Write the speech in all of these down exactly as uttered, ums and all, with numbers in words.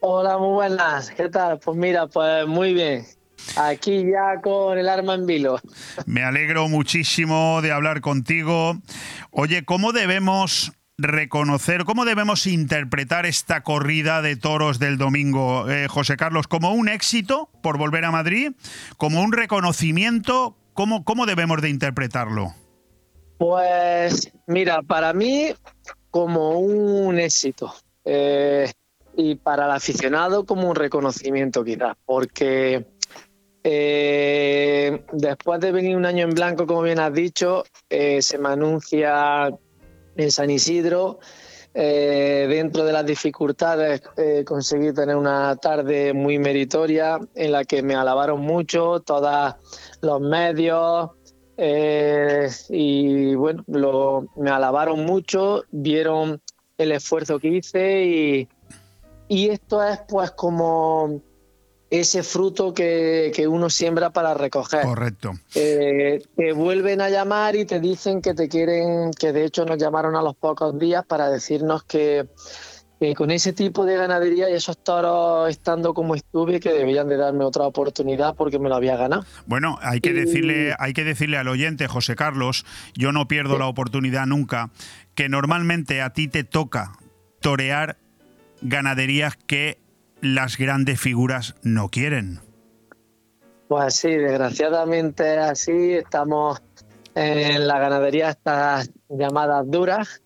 Hola, muy buenas. ¿Qué tal? Pues mira, pues muy bien. Aquí ya con el arma en vilo. Me alegro muchísimo de hablar contigo. Oye, ¿cómo debemos reconocer, cómo debemos interpretar esta corrida de toros del domingo, eh, José Carlos? ¿Como un éxito por volver a Madrid? ¿Como un reconocimiento? ¿Cómo, cómo debemos de interpretarlo? Pues mira, para mí como un éxito. Eh, y para el aficionado como un reconocimiento quizás, porque eh, después de venir un año en blanco, como bien has dicho, eh, se me anuncia en San Isidro. Eh, dentro de las dificultades eh, conseguí tener una tarde muy meritoria en la que me alabaron mucho todos los medios, eh, y bueno, lo, me alabaron mucho, vieron el esfuerzo que hice y, y esto es pues como ese fruto que, que uno siembra para recoger. Correcto. Eh, te vuelven a llamar y te dicen que te quieren, que de hecho nos llamaron a los pocos días para decirnos que, que con ese tipo de ganadería y esos toros estando como estuve, que debían de darme otra oportunidad porque me lo había ganado. Bueno, hay que Y, decirle, hay que decirle al oyente, José Carlos, yo no pierdo la oportunidad nunca, que normalmente a ti te toca torear ganaderías que las grandes figuras no quieren. Pues sí, desgraciadamente así estamos en la ganadería, estas llamadas duras.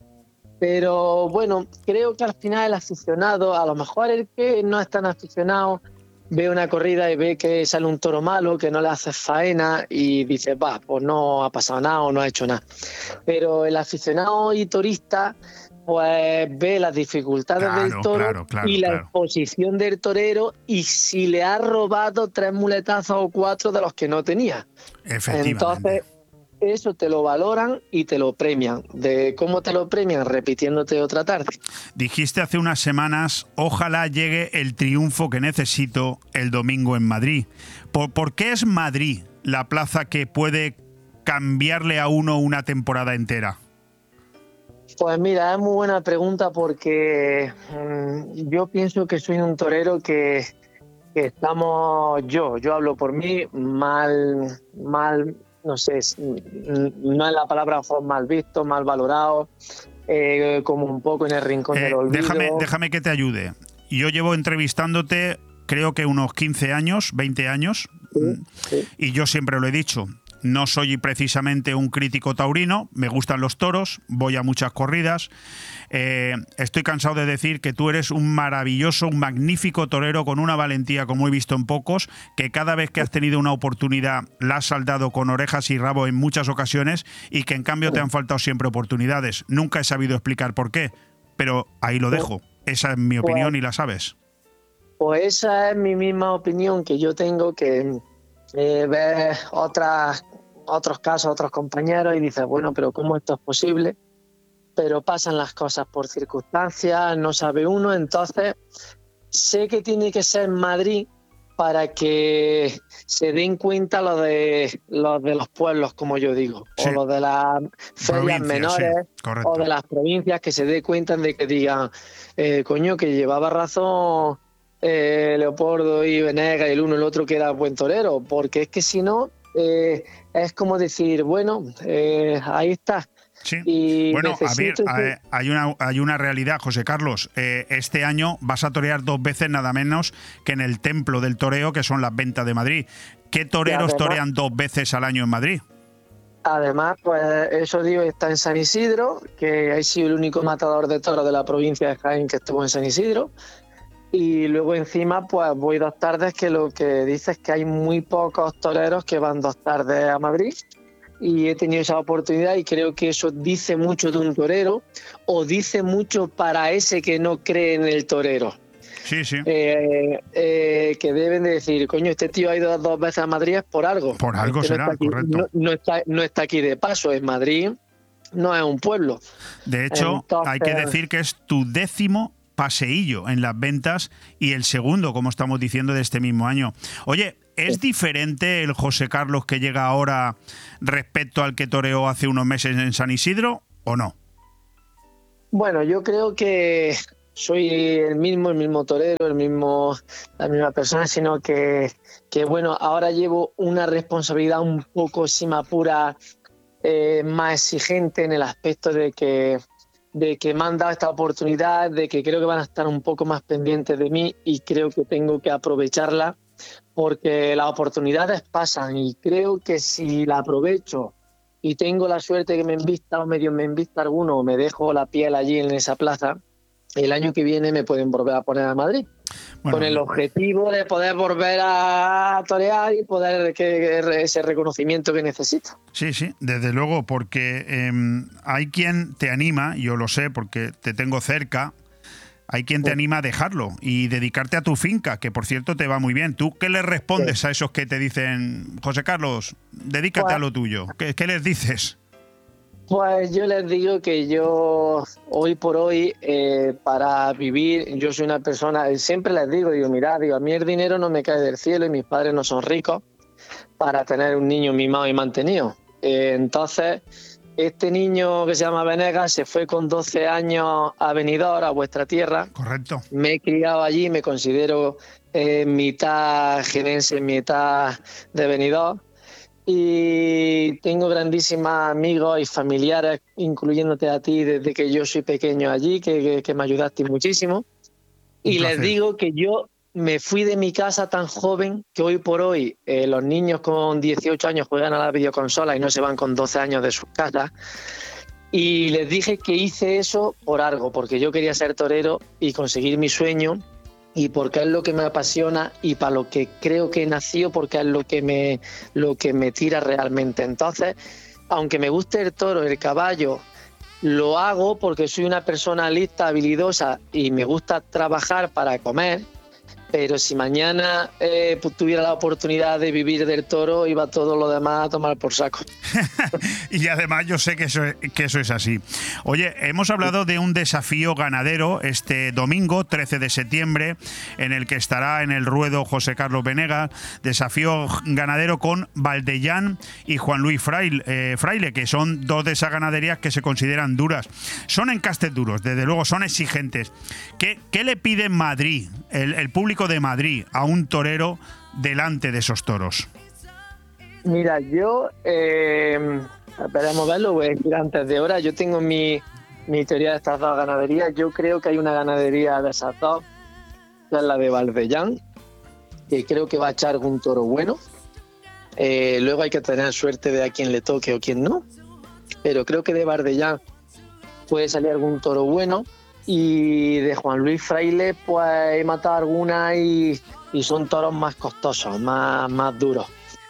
Pero bueno, creo que al final el aficionado, a lo mejor el que no es tan aficionado, ve una corrida y ve que sale un toro malo, que no le hace faena y dice, va, pues no ha pasado nada o no ha hecho nada. Pero el aficionado y turista pues ve las dificultades del Claro, toro claro, claro, y la claro. exposición del torero y si le ha robado tres muletazos o cuatro de los que no tenía. Efectivamente. Entonces, eso te lo valoran y te lo premian. ¿De cómo te lo premian? Repitiéndote otra tarde. Dijiste hace unas semanas, ojalá llegue el triunfo que necesito el domingo en Madrid. ¿Por, ¿por qué es Madrid la plaza que puede cambiarle a uno una temporada entera? Pues mira, es muy buena pregunta porque mmm, yo pienso que soy un torero que, que estamos, yo, yo hablo por mí, mal, mal, no sé, no es la palabra, mal visto, mal valorado, eh, como un poco en el rincón del Eh, déjame, olvido. déjame que te ayude. Yo llevo entrevistándote creo que unos quince años, veinte años, Sí, sí. y yo siempre lo he dicho, no soy precisamente un crítico taurino, me gustan los toros, voy a muchas corridas, eh, estoy cansado de decir que tú eres un maravilloso, un magnífico torero con una valentía como he visto en pocos, que cada vez que has tenido una oportunidad la has saldado con orejas y rabo en muchas ocasiones y que en cambio te han faltado siempre oportunidades. Nunca he sabido explicar por qué, pero ahí lo dejo. Esa es mi Pues, opinión y la sabes. pues esa es mi misma opinión que yo tengo, que eh, ves otras, otros casos, otros compañeros y dices, bueno, pero ¿cómo esto es posible? Pero pasan las cosas por circunstancias, no sabe uno, entonces sé que tiene que ser Madrid para que se den cuenta los de los de los pueblos, como yo digo, Sí, o los de las ferias provincia, sí, menores, o correcto. de las provincias, que se den cuenta de que digan, eh, coño, que llevaba razón eh, Leopoldo y Venegas y el uno y el otro que era buen torero, porque es que si no, eh, es como decir, bueno, eh, ahí está. Sí. Y Bueno, a ver, necesito ese... hay una, hay una realidad, José Carlos. Eh, este año vas a torear dos veces nada menos que en el templo del toreo, que son las ventas de Madrid. ¿Qué que toreros además, torean dos veces al año en Madrid? Además, pues eso digo, está en San Isidro, que he sido el único matador de toros de la provincia de Jaén que estuvo en San Isidro. Y luego encima, pues voy dos tardes, que lo que dice es que hay muy pocos toreros que van dos tardes a Madrid. Y he tenido esa oportunidad y creo que eso dice mucho de un torero o dice mucho para ese que no cree en el torero. Sí, sí. Eh, eh, que deben de decir, coño, este tío ha ido dos veces a Madrid es por algo. Por algo Este no está será, aquí, correcto. no, no está, no está aquí de paso, en Madrid no es un pueblo. De hecho, hay que Entonces, decir que es tu décimo paseillo en las ventas y el segundo, como estamos diciendo, de este mismo año. Oye, ¿es diferente el José Carlos que llega ahora respecto al que toreó hace unos meses en San Isidro o no? bueno, yo creo que, soy el mismo, el mismo torero, el mismo, la misma persona, sino que, que bueno, ahora llevo una responsabilidad un poco, si me apura, eh, más exigente en el aspecto de que, de que me han dado esta oportunidad, de que creo que van a estar un poco más pendientes de mí y creo que tengo que aprovecharla porque las oportunidades pasan y creo que si la aprovecho y tengo la suerte que me invista o medio me invista alguno o me dejo la piel allí en esa plaza, el año que viene me pueden volver a poner a Madrid. Bueno, con el objetivo de poder volver a torear y poder que, que ese reconocimiento que necesito. Sí, sí, desde luego, porque eh, hay quien te anima, yo lo sé porque te tengo cerca, hay quien te anima a dejarlo y dedicarte a tu finca, que por cierto te va muy bien. ¿Tú qué le respondes sí. a esos que te dicen, José Carlos, dedícate pues, a lo tuyo? ¿Qué, qué les dices? Pues yo les digo que yo hoy por hoy eh, para vivir, yo soy una persona, siempre les digo, digo, mira, digo, a mí el dinero no me cae del cielo y mis padres no son ricos para tener un niño mimado y mantenido. Eh, entonces, este niño que se llama Venegas se fue con doce años a Benidorm, a vuestra tierra. Correcto. Me he criado allí, me considero eh, mitad jienense, mitad de Benidorm. Y tengo grandísimos amigos y familiares, incluyéndote a ti desde que yo soy pequeño allí, que, que, que me ayudaste muchísimo. Y les digo que yo me fui de mi casa tan joven que hoy por hoy eh, los niños con dieciocho años juegan a la videoconsola y no se van con doce años de sus casas. Y les dije que hice eso por algo, porque yo quería ser torero y conseguir mi sueño, y porque es lo que me apasiona y para lo que creo que he nacido, porque es lo que me, lo que me tira realmente. Entonces, aunque me guste el toro, el caballo, lo hago porque soy una persona lista, habilidosa y me gusta trabajar para comer. Pero si mañana eh, pues, tuviera la oportunidad de vivir del toro, iba todo lo demás a tomar por saco. Y además yo sé que eso, que eso es así. Oye, hemos hablado de un desafío ganadero este domingo, trece de septiembre, en el que estará en el ruedo José Carlos Venegas. Desafío ganadero con Valdellán y Juan Luis Fraile, eh, Fraile, que son dos de esas ganaderías que se consideran duras. Son encastes duros, desde luego, son exigentes. ¿Qué, qué le pide Madrid, el, el público de Madrid, a un torero delante de esos toros? Mira, yo eh, esperemos verlo, voy a decir antes de hora. Yo tengo mi, mi teoría de estas dos ganaderías. Yo creo que hay una ganadería de esas dos, que es la de Valdellán, que creo que va a echar un toro bueno. Eh, luego hay que tener suerte de a quién le toque o quién no, pero creo que de Valdellán puede salir algún toro bueno. Y de Juan Luis Fraile, pues he matado algunas y, y son toros más costosos, más, más duros.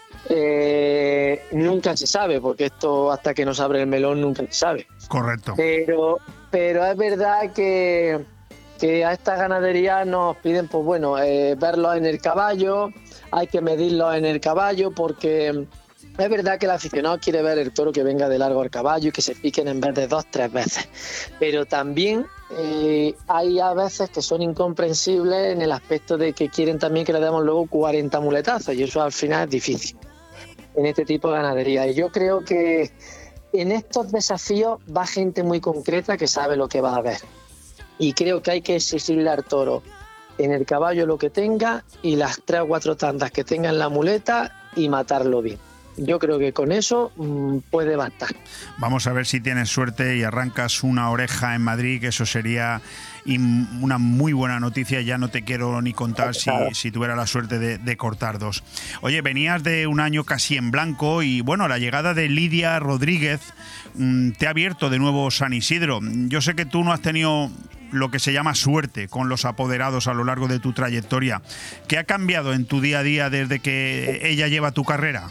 Eh, nunca se sabe, porque esto hasta que no se abre el melón nunca se sabe. Correcto. Pero, pero es verdad que, que a esta ganadería nos piden, pues bueno, eh, verlos en el caballo, hay que medirlos en el caballo, porque es verdad que el aficionado quiere ver el toro que venga de largo al caballo y que se piquen en vez de dos, tres veces. Pero también eh, hay a veces que son incomprensibles en el aspecto de que quieren también que le demos luego cuarenta muletazos, y eso al final es difícil en este tipo de ganadería. Y yo creo que en estos desafíos va gente muy concreta que sabe lo que va a haber. Y creo que hay que exigirle al toro en el caballo lo que tenga y las tres o cuatro tandas que tenga en la muleta y matarlo bien. Yo creo que con eso mmm, puede bastar. Vamos a ver si tienes suerte y arrancas una oreja en Madrid, que eso sería una muy buena noticia. Ya no te quiero ni contar si, si tuviera la suerte de, de cortar dos. Oye, venías de un año casi en blanco y bueno, la llegada de Lidia Rodríguez mmm, te ha abierto de nuevo San Isidro. Yo sé que tú no has tenido lo que se llama suerte con los apoderados a lo largo de tu trayectoria. ¿Qué ha cambiado en tu día a día desde que ella lleva tu carrera?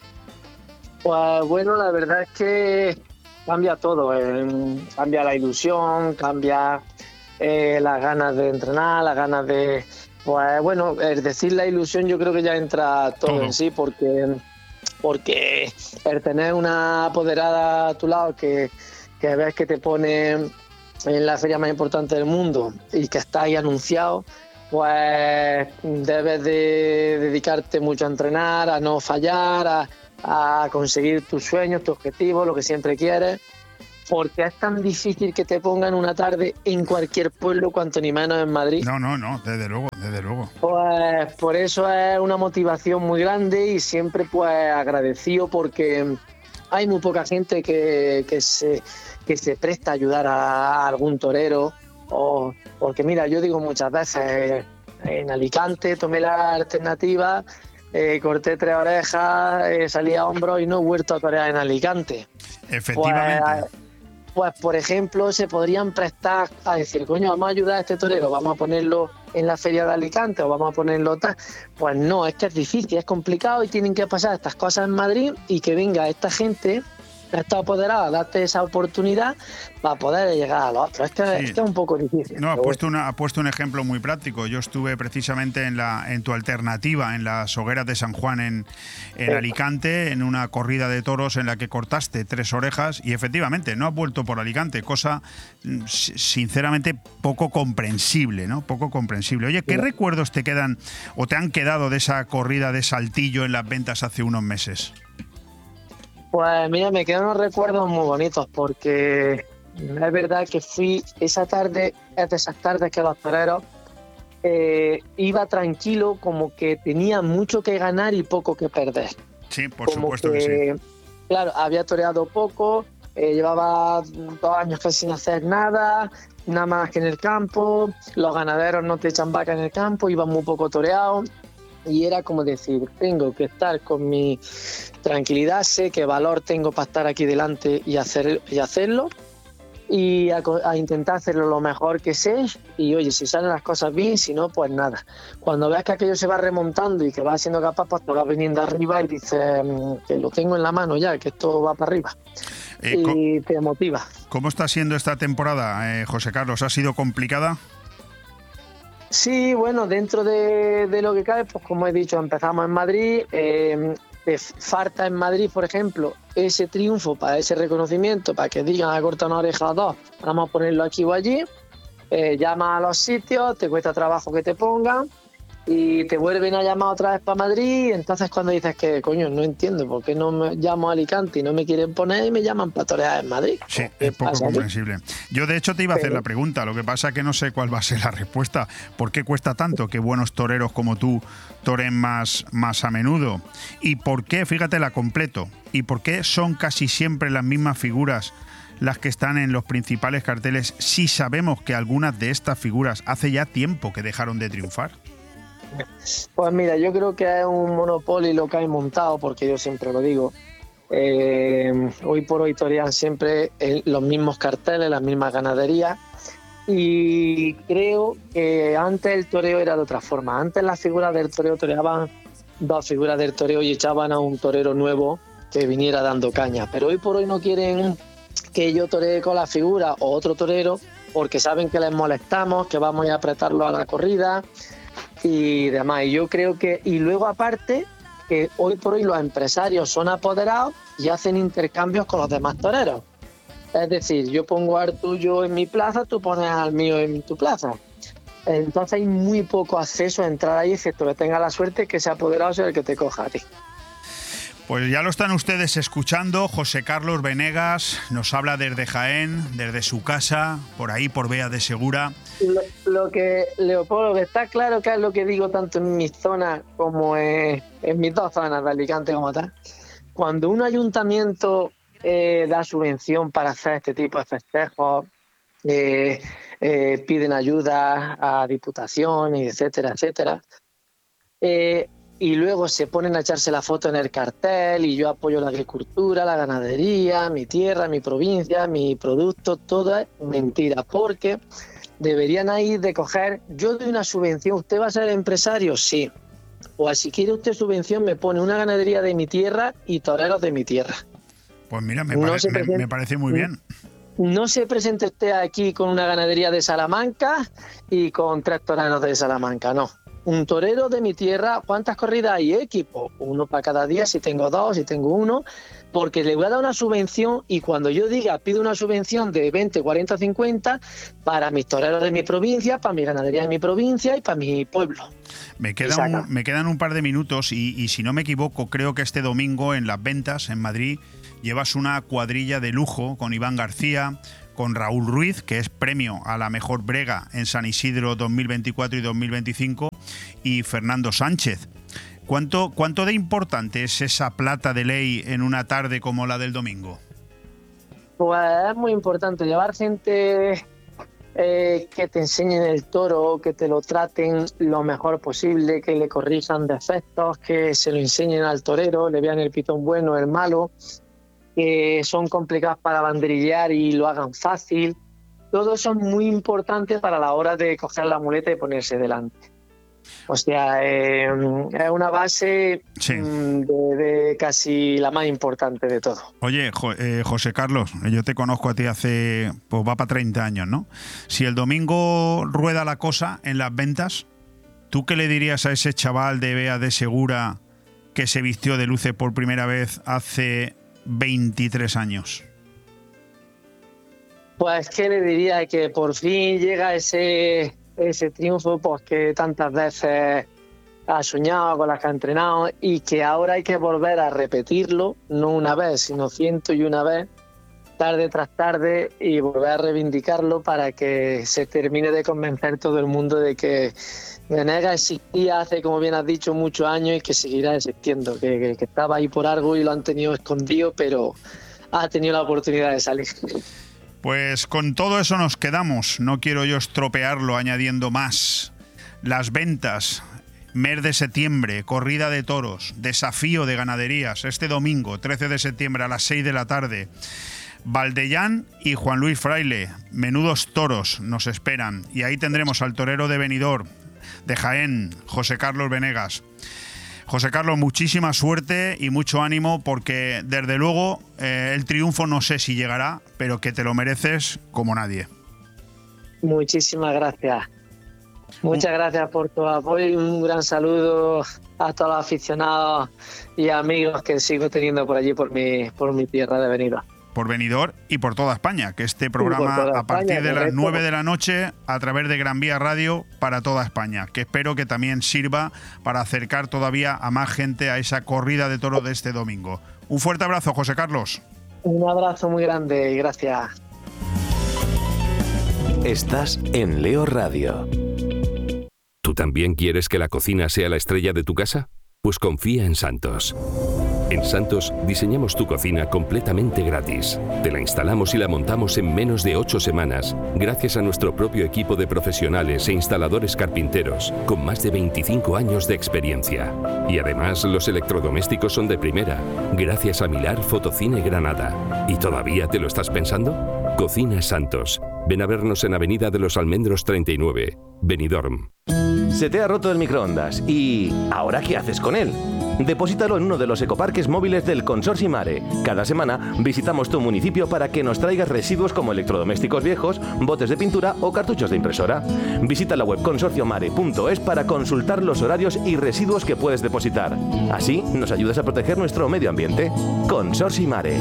Pues bueno, la verdad es que cambia todo, eh, cambia la ilusión, cambia eh, las ganas de entrenar, las ganas de... Pues bueno, es decir, la ilusión yo creo que ya entra todo, todo. en sí, porque, porque el tener una apoderada a tu lado que, que ves que te pone en la feria más importante del mundo y que está ahí anunciado, pues debes de dedicarte mucho a entrenar, a no fallar, a a conseguir tus sueños, tus objetivos, lo que siempre quieres. porque es tan difícil que te pongan una tarde en cualquier pueblo, cuanto ni menos en Madrid. No, no, no, desde luego, desde luego. Pues por eso es una motivación muy grande y siempre pues agradecido, porque hay muy poca gente que, que, se, que se presta a ayudar a algún torero. O, porque mira, yo digo muchas veces, en Alicante tomé la alternativa, eh, corté tres orejas, eh, salí a hombros y no he vuelto a torear en Alicante. Efectivamente. Pues, pues, por ejemplo, se podrían prestar a decir, coño, vamos a ayudar a este torero, vamos a ponerlo en la feria de Alicante o vamos a ponerlo tal. Pues no, es que es difícil, es complicado y tienen que pasar estas cosas en Madrid y que venga esta gente, esta apoderada, a darte esa oportunidad para poder llegar a los otros. Es que, sí. es, que es un poco difícil. No, ha puesto, una, ha puesto un ejemplo muy práctico. Yo estuve precisamente en la en tu alternativa, en las hogueras de San Juan en, en sí. Alicante, en una corrida de toros en la que cortaste tres orejas y efectivamente no has vuelto por Alicante, cosa sinceramente poco comprensible, ¿no? Poco comprensible. Oye, ¿qué sí. recuerdos te quedan o te han quedado de esa corrida de Saltillo en las ventas hace unos meses? Pues mira, me quedan unos recuerdos muy bonitos, porque es verdad que fui esa tarde, es de esas tardes que los toreros eh, iba tranquilo, como que tenía mucho que ganar y poco que perder. Sí, por como supuesto que, que sí. Claro, había toreado poco, eh, llevaba dos años casi sin hacer nada, nada más que en el campo, los ganaderos no te echan vaca en el campo, iban muy poco toreados. Y era como decir, tengo que estar con mi tranquilidad, sé qué valor tengo para estar aquí delante y, hacer, y hacerlo, y a, a intentar hacerlo lo mejor que sé, y oye, si salen las cosas bien, si no, pues nada. Cuando ves que aquello se va remontando y que vas siendo capaz, pues te vas viniendo arriba y dices que lo tengo en la mano ya, que esto va para arriba. Eh, y te motiva. ¿Cómo está siendo esta temporada, eh, José Carlos? ¿Ha sido complicada? Sí, bueno, dentro de, de lo que cabe, pues como he dicho, empezamos en Madrid, eh, te falta en Madrid, por ejemplo, ese triunfo para ese reconocimiento, para que digan, ha cortado una oreja o dos, vamos a ponerlo aquí o allí, eh, llama a los sitios, te cuesta trabajo que te pongan y te vuelven a llamar otra vez para Madrid, entonces cuando dices que, coño, no entiendo por qué no me llamo a Alicante y no me quieren poner y me llaman para torear en Madrid. Sí, es poco comprensible. Yo de hecho te iba a hacer la pregunta, lo que pasa es que no sé cuál va a ser la respuesta. ¿Por qué cuesta tanto que buenos toreros como tú toren más, más a menudo? ¿Y por qué, fíjate, la completo, y por qué son casi siempre las mismas figuras las que están en los principales carteles si sabemos que algunas de estas figuras hace ya tiempo que dejaron de triunfar? Pues mira, yo creo que es un monopolio lo que hay montado, porque yo siempre lo digo. Eh, hoy por hoy torean siempre el, los mismos carteles, las mismas ganaderías, y creo que antes el toreo era de otra forma. Antes las figuras del toreo toreaban dos figuras del toreo y echaban a un torero nuevo que viniera dando caña, pero hoy por hoy no quieren que yo toree con la figura o otro torero, porque saben que les molestamos, que vamos a apretarlo a la corrida y demás. Y yo creo que, y luego aparte, que hoy por hoy los empresarios son apoderados y hacen intercambios con los demás toreros. Es decir, yo pongo al tuyo en mi plaza, tú pones al mío en tu plaza. Entonces hay muy poco acceso a entrar ahí, excepto que tenga la suerte que sea apoderado sea el que te coja a ti. Pues ya lo están ustedes escuchando. José Carlos Venegas nos habla desde Jaén, desde su casa, por ahí, por Bea de Segura. Lo, lo que, Leopoldo, que está claro que es lo que digo tanto en mi zona como en, en mis dos zonas de Alicante como tal. Cuando un ayuntamiento eh, da subvención para hacer este tipo de festejos, eh, eh, piden ayuda a diputaciones, etcétera, etcétera, eh, y luego se ponen a echarse la foto en el cartel y yo apoyo la agricultura, la ganadería, mi tierra, mi provincia, mi producto, todo es mentira, porque deberían ahí de coger, yo doy una subvención, ¿usted va a ser empresario? Sí. O si quiere usted subvención me pone una ganadería de mi tierra y toreros de mi tierra. Pues mira, me, pare, no me, me parece muy bien. No se presente usted aquí con una ganadería de Salamanca y con tres toreros de Salamanca, no. un torero de mi tierra, ¿cuántas corridas hay? Equipo, uno para cada día, si tengo dos, si tengo uno, porque le voy a dar una subvención y cuando yo diga pido una subvención de veinte, cuarenta, cincuenta para mis toreros de mi provincia, para mi ganadería de mi provincia y para mi pueblo. Me, queda un, me quedan un par de minutos y, y si no me equivoco, creo que este domingo en Las Ventas, en Madrid, llevas una cuadrilla de lujo con Iván García, con Raúl Ruiz, que es premio a la mejor brega en San Isidro dos mil veinticuatro y dos mil veinticinco, y Fernando Sánchez. ¿Cuánto, cuánto de importante es esa plata de ley en una tarde como la del domingo? Pues es muy importante llevar gente eh, que te enseñen el toro, que te lo traten lo mejor posible, que le corrijan defectos, que se lo enseñen al torero, le vean el pitón bueno, el malo, que son complicados para banderillear y lo hagan fácil. Todo eso es muy importante para la hora de coger la muleta y ponerse delante. O sea, eh, es una base sí. de, de casi la más importante de todo. Oye, jo, eh, José Carlos, yo te conozco a ti hace, pues va para treinta años, ¿no? Si el domingo rueda la cosa en Las Ventas, ¿tú qué le dirías a ese chaval de Bea de Segura que se vistió de luces por primera vez hace veintitrés años? Pues que le diría que por fin llega ese... ese triunfo pues que tantas veces ha soñado, con las que ha entrenado y que ahora hay que volver a repetirlo, no una vez, sino ciento y una vez, tarde tras tarde, y volver a reivindicarlo para que se termine de convencer todo el mundo de que Venegas existía hace, como bien has dicho, muchos años y que seguirá existiendo, que, que, que estaba ahí por algo y lo han tenido escondido, pero ha tenido la oportunidad de salir. Pues con todo eso nos quedamos. No quiero yo estropearlo añadiendo más. Las Ventas, mes de septiembre, corrida de toros, desafío de ganaderías, este domingo, trece de septiembre a las seis de la tarde. Valdellán y Juan Luis Fraile, menudos toros nos esperan. Y ahí tendremos al torero de Benidorm, de Jaén, José Carlos Venegas. José Carlos, muchísima suerte y mucho ánimo porque desde luego eh, el triunfo no sé si llegará, pero que te lo mereces como nadie. Muchísimas gracias. Muchas gracias por tu apoyo y un gran saludo a todos los aficionados y amigos que sigo teniendo por allí, por mi, por mi tierra de Benidorm. Por Benidorm y por toda España, que este programa a partir España, de las nueve de la noche a través de Gran Vía Radio para toda España, que espero que también sirva para acercar todavía a más gente a esa corrida de toros de este domingo. Un fuerte abrazo, José Carlos. Un abrazo muy grande y gracias. Estás en Leo Radio. ¿Tú también quieres que la cocina sea la estrella de tu casa? Pues confía en Santos. En Santos diseñamos tu cocina completamente gratis. Te la instalamos y la montamos en menos de ocho semanas, gracias a nuestro propio equipo de profesionales e instaladores carpinteros, con más de veinticinco años de experiencia. Y además los electrodomésticos son de primera, gracias a Milar Fotocine Granada. ¿Y todavía te lo estás pensando? Cocina Santos. Ven a vernos en Avenida de los Almendros treinta y nueve, Benidorm. Se te ha roto el microondas y ¿ahora qué haces con él? Deposítalo en uno de los ecoparques móviles del Consorcio Mare. Cada semana visitamos tu municipio para que nos traigas residuos como electrodomésticos viejos, botes de pintura o cartuchos de impresora. Visita la web consorcio mare punto es para consultar los horarios y residuos que puedes depositar. Así nos ayudas a proteger nuestro medio ambiente. Consorcio Mare.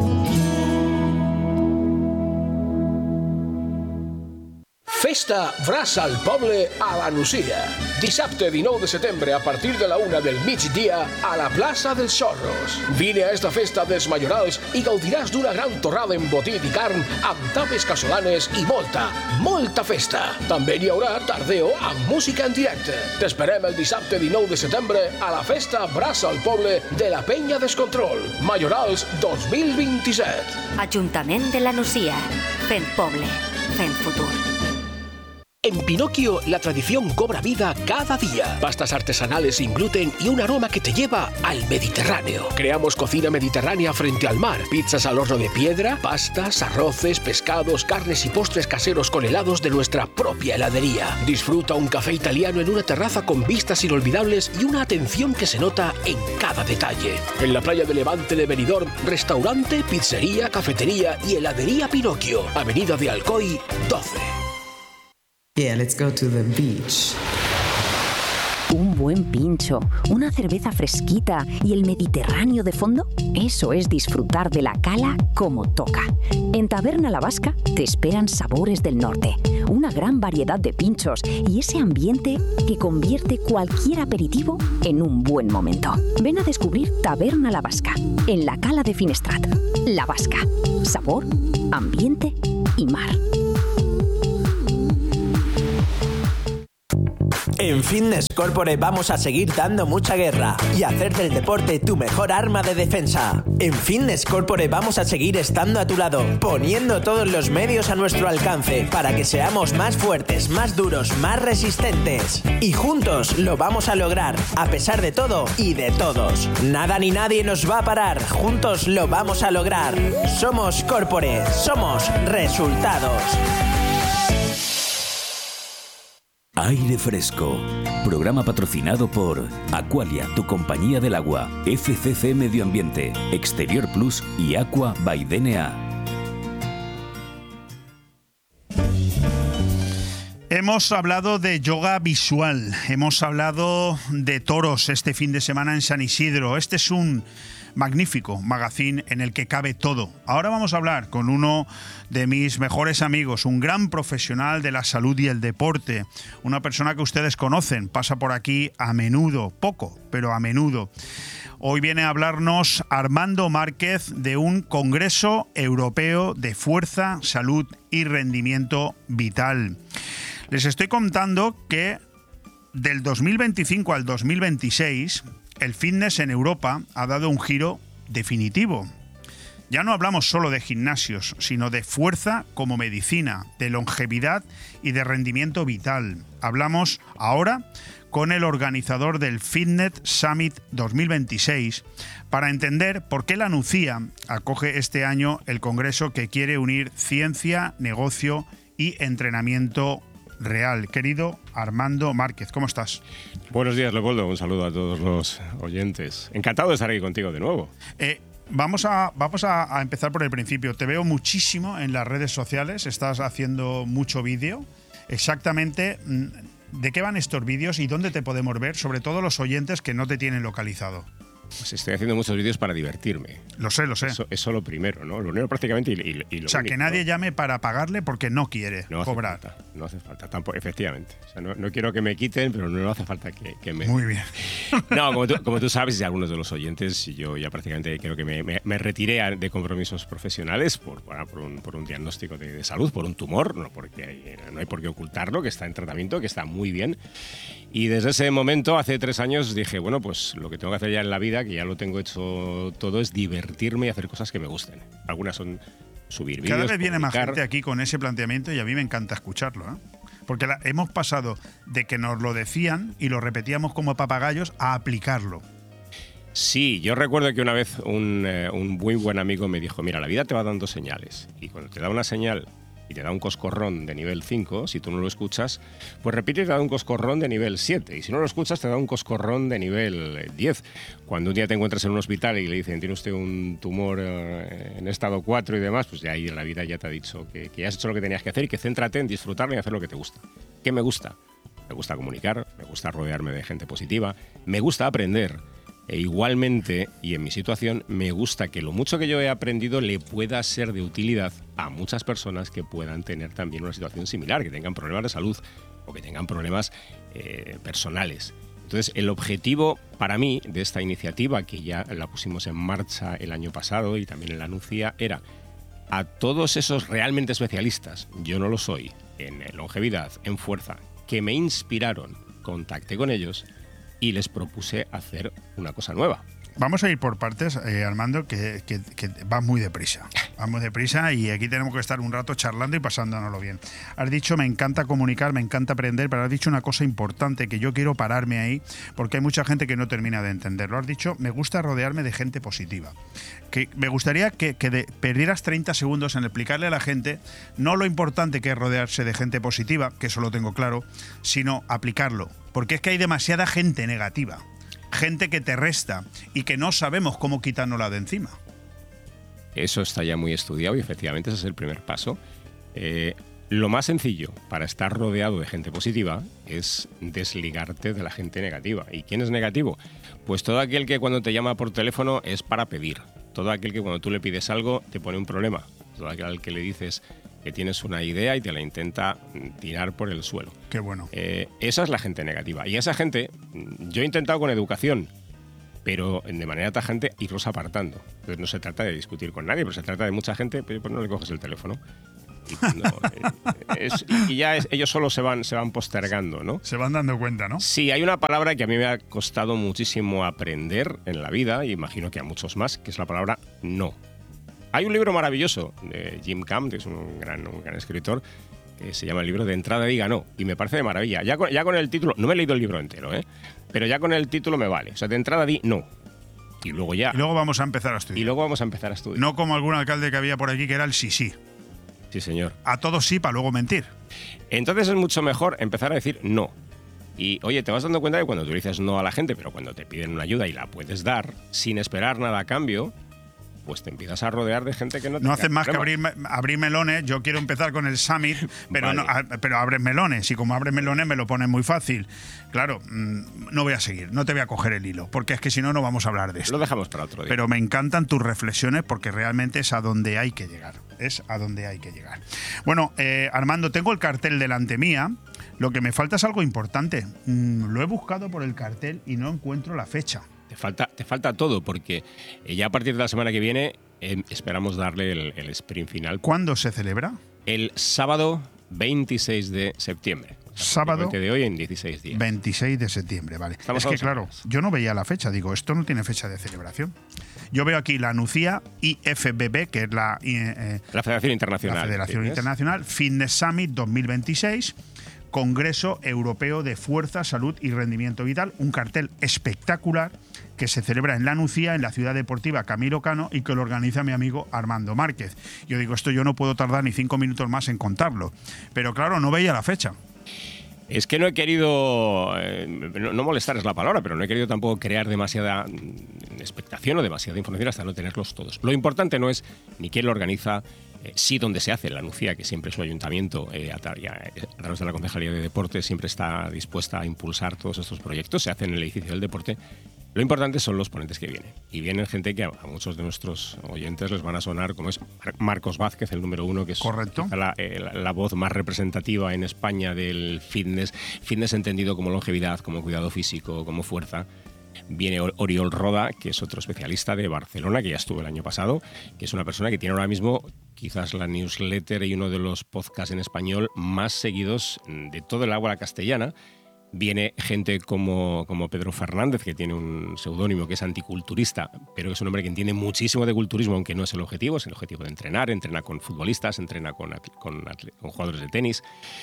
Festa Brasa al Poble a la Nucia. Dissabte dinou de setembre a partir de la una del migdia a la plaça dels Xorros. Vine a esta festa dels Majorals i gaudiràs d'una gran torrada embotit i carn amb tapes casolanes i molta, molta festa. També hi haurà tardeo amb música en directe. T'esperem el dissabte dinou de setembre a la Festa Brasa al Poble de la Penya Descontrol. Majorals dos mil vint-i-set. Ajuntament de la Nucia. Fent poble. Fent futur. En Pinocchio, la tradición cobra vida cada día. Pastas artesanales sin gluten y un aroma que te lleva al Mediterráneo. Creamos cocina mediterránea frente al mar. Pizzas al horno de piedra, pastas, arroces, pescados, carnes y postres caseros con helados de nuestra propia heladería. Disfruta un café italiano en una terraza con vistas inolvidables y una atención que se nota en cada detalle. En la playa de Levante de Benidorm, restaurante, pizzería, cafetería y heladería Pinocchio. Avenida de Alcoy, doce. Yeah, let's go to the beach. Un buen pincho, una cerveza fresquita y el Mediterráneo de fondo, eso es disfrutar de la cala como toca. En Taberna La Vasca te esperan sabores del norte, una gran variedad de pinchos y ese ambiente que convierte cualquier aperitivo en un buen momento. Ven a descubrir Taberna La Vasca, en la cala de Finestrat. La Vasca, sabor, ambiente y mar. En Fitness Corporate vamos a seguir dando mucha guerra y hacer del deporte tu mejor arma de defensa. En Fitness Corporate vamos a seguir estando a tu lado, poniendo todos los medios a nuestro alcance para que seamos más fuertes, más duros, más resistentes. Y juntos lo vamos a lograr, a pesar de todo y de todos. Nada ni nadie nos va a parar, juntos lo vamos a lograr. Somos Corporate, somos resultados. Aire Fresco, programa patrocinado por Aqualia, tu compañía del agua, F C C Medio Ambiente, Exterior Plus y Aqua by D N A. Hemos hablado de yoga visual, hemos hablado de toros este fin de semana en San Isidro. Este es un magnífico magazine en el que cabe todo. Ahora vamos a hablar con uno de mis mejores amigos, un gran profesional de la salud y el deporte, una persona que ustedes conocen, pasa por aquí a menudo, poco, pero a menudo. Hoy viene a hablarnos Armando Márquez de un Congreso Europeo de Fuerza, Salud y Rendimiento Vital. Les estoy contando que del dos mil veinticinco al dos mil veintiséis el fitness en Europa ha dado un giro definitivo. Ya no hablamos solo de gimnasios, sino de fuerza como medicina, de longevidad y de rendimiento vital. Hablamos ahora con el organizador del Fitness Summit dos mil veintiséis para entender por qué la NUCIA acoge este año el congreso que quiere unir ciencia, negocio y entrenamiento real. Querido Armando Márquez, ¿cómo estás? Buenos días, Leopoldo. Un saludo a todos los oyentes. Encantado de estar aquí contigo de nuevo. Eh, vamos a, vamos a, a empezar por el principio. Te veo muchísimo en las redes sociales, estás haciendo mucho vídeo. Exactamente, ¿de qué van estos vídeos y dónde te podemos ver? Sobre todo los oyentes que no te tienen localizado. Pues estoy haciendo muchos vídeos para divertirme. Lo sé, lo sé. Eso, eso lo primero, ¿no? Lo primero prácticamente y, y, y lo O sea, único, que nadie ¿no? llame para pagarle porque no quiere no hace cobrar. Falta, no hace falta, tampoco, efectivamente. O sea, no, no quiero que me quiten, pero no hace falta que, que me... Muy bien. No, como tú, como tú sabes, y algunos de los oyentes, yo ya prácticamente creo que me, me, me retiré de compromisos profesionales por, por, un, por un diagnóstico de, de salud, por un tumor, no, porque hay, no hay por qué ocultarlo, que está en tratamiento, que está muy bien. Y desde ese momento, hace tres años, dije, bueno, pues lo que tengo que hacer ya en la vida, que ya lo tengo hecho todo, es divertirme y hacer cosas que me gusten. Algunas son subir vídeos. Cada vez viene publicar. más gente aquí con ese planteamiento y a mí me encanta escucharlo, ¿eh? Porque la, hemos pasado de que nos lo decían y lo repetíamos como papagayos a aplicarlo. Sí, yo recuerdo que una vez un, eh, un muy buen amigo me dijo, mira, la vida te va dando señales y cuando te da una señal y te da un coscorrón de nivel cinco, si tú no lo escuchas, pues repite y te da un coscorrón de nivel siete. Y si no lo escuchas, te da un coscorrón de nivel diez. Cuando un día te encuentras en un hospital y le dicen, tiene usted un tumor eh, en estado cuatro y demás, pues de ahí la vida ya te ha dicho que, que ya has hecho lo que tenías que hacer y que céntrate en disfrutarlo y hacer lo que te gusta. ¿Qué me gusta? Me gusta comunicar, me gusta rodearme de gente positiva, me gusta aprender. E igualmente, y en mi situación, me gusta que lo mucho que yo he aprendido le pueda ser de utilidad a muchas personas que puedan tener también una situación similar, que tengan problemas de salud o que tengan problemas eh, personales. Entonces, el objetivo para mí de esta iniciativa, que ya la pusimos en marcha el año pasado y también en la NUCIA, era a todos esos realmente especialistas, yo no lo soy, en longevidad, en fuerza, que me inspiraron, contacté con ellos y les propuse hacer una cosa nueva. Vamos a ir por partes, eh, Armando, que, que, que va muy deprisa. Va muy deprisa y aquí tenemos que estar un rato charlando y pasándonoslo bien. Has dicho, me encanta comunicar, me encanta aprender, pero has dicho una cosa importante que yo quiero pararme ahí porque hay mucha gente que no termina de entenderlo. Has dicho, me gusta rodearme de gente positiva. Que me gustaría que, que de, perdieras treinta segundos en explicarle a la gente no lo importante que es rodearse de gente positiva, que eso lo tengo claro, sino aplicarlo. Porque es que hay demasiada gente negativa. Gente que te resta y que no sabemos cómo quitárnosla de encima. Eso está ya muy estudiado y efectivamente ese es el primer paso. Eh, Lo más sencillo para estar rodeado de gente positiva es desligarte de la gente negativa. ¿Y quién es negativo? Pues todo aquel que cuando te llama por teléfono es para pedir. Todo aquel que cuando tú le pides algo te pone un problema. Todo aquel al que le dices que tienes una idea y te la intenta tirar por el suelo. Qué bueno. Eh, esa es la gente negativa. Y esa gente, yo he intentado con educación, pero de manera tajante irlos apartando. Entonces no se trata de discutir con nadie, pero se trata de mucha gente, pero pues no le coges el teléfono. Y, no, es, y ya es, ellos solo se van, se van postergando, ¿no? Se van dando cuenta, ¿no? Sí, hay una palabra que a mí me ha costado muchísimo aprender en la vida, y imagino que a muchos más, que es la palabra no. Hay un libro maravilloso de Jim Camp, que es un gran, un gran escritor, que se llama el libro De entrada diga no, y me parece de maravilla. Ya con, ya con el título, no me he leído el libro entero, ¿eh? Pero ya con el título me vale. O sea, de entrada di no. Y luego ya... Y luego vamos a empezar a estudiar. Y luego vamos a empezar a estudiar. No como algún alcalde que había por aquí que era el sí, sí. Sí, señor. A todos sí, para luego mentir. Entonces es mucho mejor empezar a decir no. Y, oye, te vas dando cuenta de cuando tú dices no a la gente, pero cuando te piden una ayuda y la puedes dar, sin esperar nada a cambio, pues te empiezas a rodear de gente que no te... No haces más que abrir, abrir melones. Yo quiero empezar con el Summit, pero, vale. no, pero abres melones. Y como abres melones me lo pones muy fácil. Claro, no voy a seguir, no te voy a coger el hilo, porque es que si no, no vamos a hablar de esto. Lo dejamos para otro día. Pero me encantan tus reflexiones porque realmente es a donde hay que llegar. Es a donde hay que llegar. Bueno, eh, Armando, tengo el cartel delante mía. Lo que me falta es algo importante. Mm, lo he buscado por el cartel y no encuentro la fecha. Te falta, te falta todo, porque ya a partir de la semana que viene eh, esperamos darle el, el sprint final. ¿Cuándo se celebra? El sábado veintiséis de septiembre. Sábado de hoy en dieciséis días. veintiséis de septiembre, vale. Estamos es que claro, días. yo no veía la fecha, digo, esto no tiene fecha de celebración. Yo veo aquí la NUCIA I F B B, que es la, eh, la Federación Internacional. La Federación Fitness. Internacional, Fitness Summit dos mil veintiséis, Congreso Europeo de Fuerza, Salud y Rendimiento Vital, un cartel espectacular que se celebra en la NUCIA, en la ciudad deportiva Camilo Cano, y que lo organiza mi amigo Armando Márquez. Yo digo, esto yo no puedo tardar ni cinco minutos más en contarlo. Pero claro, no veía la fecha. Es que no he querido, eh, no, no molestar es la palabra, pero no he querido tampoco crear demasiada expectación o demasiada información hasta no tenerlos todos. Lo importante no es ni quién lo organiza, eh, sí dónde se hace. La NUCIA, que siempre su ayuntamiento, eh, a, a través de la Concejalía de Deporte, siempre está dispuesta a impulsar todos estos proyectos, se hacen en el edificio del deporte. Lo importante son los ponentes que vienen. Y vienen gente que a, a muchos de nuestros oyentes les van a sonar, como es Marcos Vázquez, el número uno, que es la, eh, la, la voz más representativa en España del fitness. Fitness entendido como longevidad, como cuidado físico, como fuerza. Viene Oriol Roda, que es otro especialista de Barcelona, que ya estuvo el año pasado, que es una persona que tiene ahora mismo quizás la newsletter y uno de los podcasts en español más seguidos de todo el habla castellana. Viene gente como, como Pedro Fernández, que tiene un seudónimo que es anticulturista, pero es un hombre que entiende muchísimo de culturismo, aunque no es el objetivo, es el objetivo de entrenar, entrena con futbolistas, entrena con, con, con jugadores de tenis.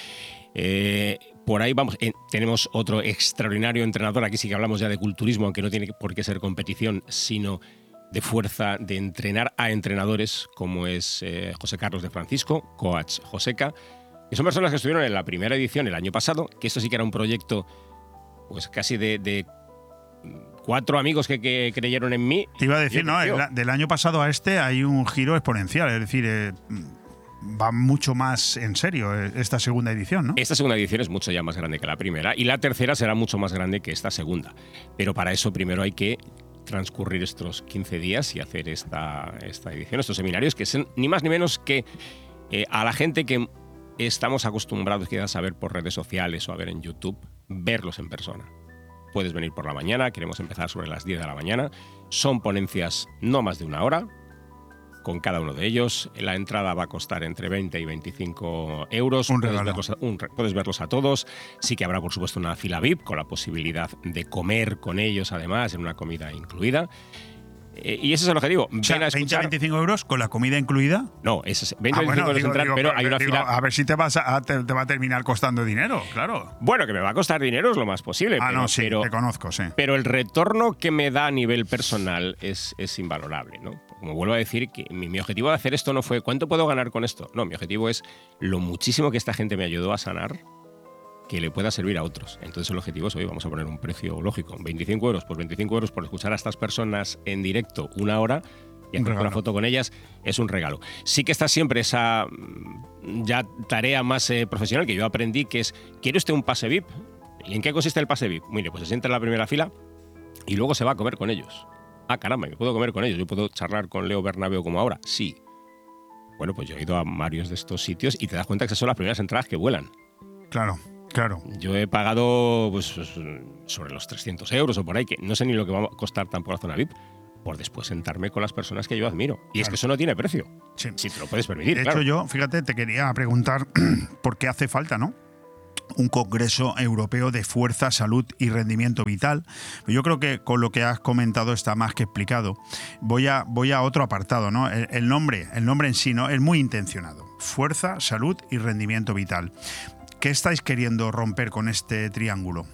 Eh, por ahí vamos, eh, tenemos otro extraordinario entrenador, aquí sí que hablamos ya de culturismo, aunque no tiene por qué ser competición, sino de fuerza, de entrenar a entrenadores, como es eh, José Carlos de Francisco, Coach Joseca. Y son personas que estuvieron en la primera edición el año pasado, que esto sí que era un proyecto pues casi de, de cuatro amigos que, que creyeron en mí. Te iba a decir, no, el, del año pasado a este hay un giro exponencial, es decir, eh, va mucho más en serio esta segunda edición, ¿no? Esta segunda edición es mucho ya más grande que la primera, y la tercera será mucho más grande que esta segunda. Pero para eso primero hay que transcurrir estos quince días y hacer esta, esta edición, estos seminarios, que son ni más ni menos que eh, a la gente que estamos acostumbrados quizás a ver por redes sociales o a ver en YouTube, verlos en persona. Puedes venir por la mañana, queremos empezar sobre las diez de la mañana. Son ponencias no más de una hora, con cada uno de ellos. La entrada va a costar entre veinte y veinticinco euros. Un puedes, regalo. verlos a, un, puedes verlos a todos. Sí que habrá, por supuesto, una fila V I P con la posibilidad de comer con ellos, además, en una comida incluida. Eh, y ese es el objetivo. O sea, veinte a veinticinco euros con la comida incluida. No, es veinte a ah, veinticinco bueno, euros digo, entrar, digo, pero pero hay una digo, fila. A ver si te, vas a, te, te va a terminar costando dinero, claro. Bueno, que me va a costar dinero es lo más posible. Ah, pero, no, sí, pero, te conozco, sí. Pero el retorno que me da a nivel personal es, es invalorable, ¿no? Como vuelvo a decir, que mi, mi objetivo de hacer esto no fue ¿cuánto puedo ganar con esto? No, mi objetivo es lo muchísimo que esta gente me ayudó a sanar, que le pueda servir a otros. Entonces el objetivo es, hoy vamos a poner un precio lógico, veinticinco euros, pues veinticinco euros por escuchar a estas personas en directo una hora, y hacer una foto con ellas es un regalo. Sí que está siempre esa ya tarea más eh, profesional que yo aprendí, que es, ¿quiere usted un pase V I P? ¿Y en qué consiste el pase V I P? Mire, pues se sienta en la primera fila y luego se va a comer con ellos. Ah, caramba, yo puedo comer con ellos, yo puedo charlar con Leo Bernabéu como ahora. Sí. Bueno, pues yo he ido a varios de estos sitios y te das cuenta que esas son las primeras entradas que vuelan. Claro. Claro. Yo he pagado pues, sobre los trescientos euros o por ahí, que no sé ni lo que va a costar tampoco la zona V I P, por después sentarme con las personas que yo admiro. Y claro. Es que eso no tiene precio. Sí. Si te lo puedes permitir. De claro. hecho, yo, fíjate, te quería preguntar por qué hace falta, ¿no?, un Congreso Europeo de Fuerza, Salud y Rendimiento Vital. Yo creo que con lo que has comentado está más que explicado. Voy a, voy a otro apartado, ¿no? El, el nombre, el nombre en sí, ¿no?, es muy intencionado. Fuerza, Salud y Rendimiento Vital. ¿Qué estáis queriendo romper con este triángulo?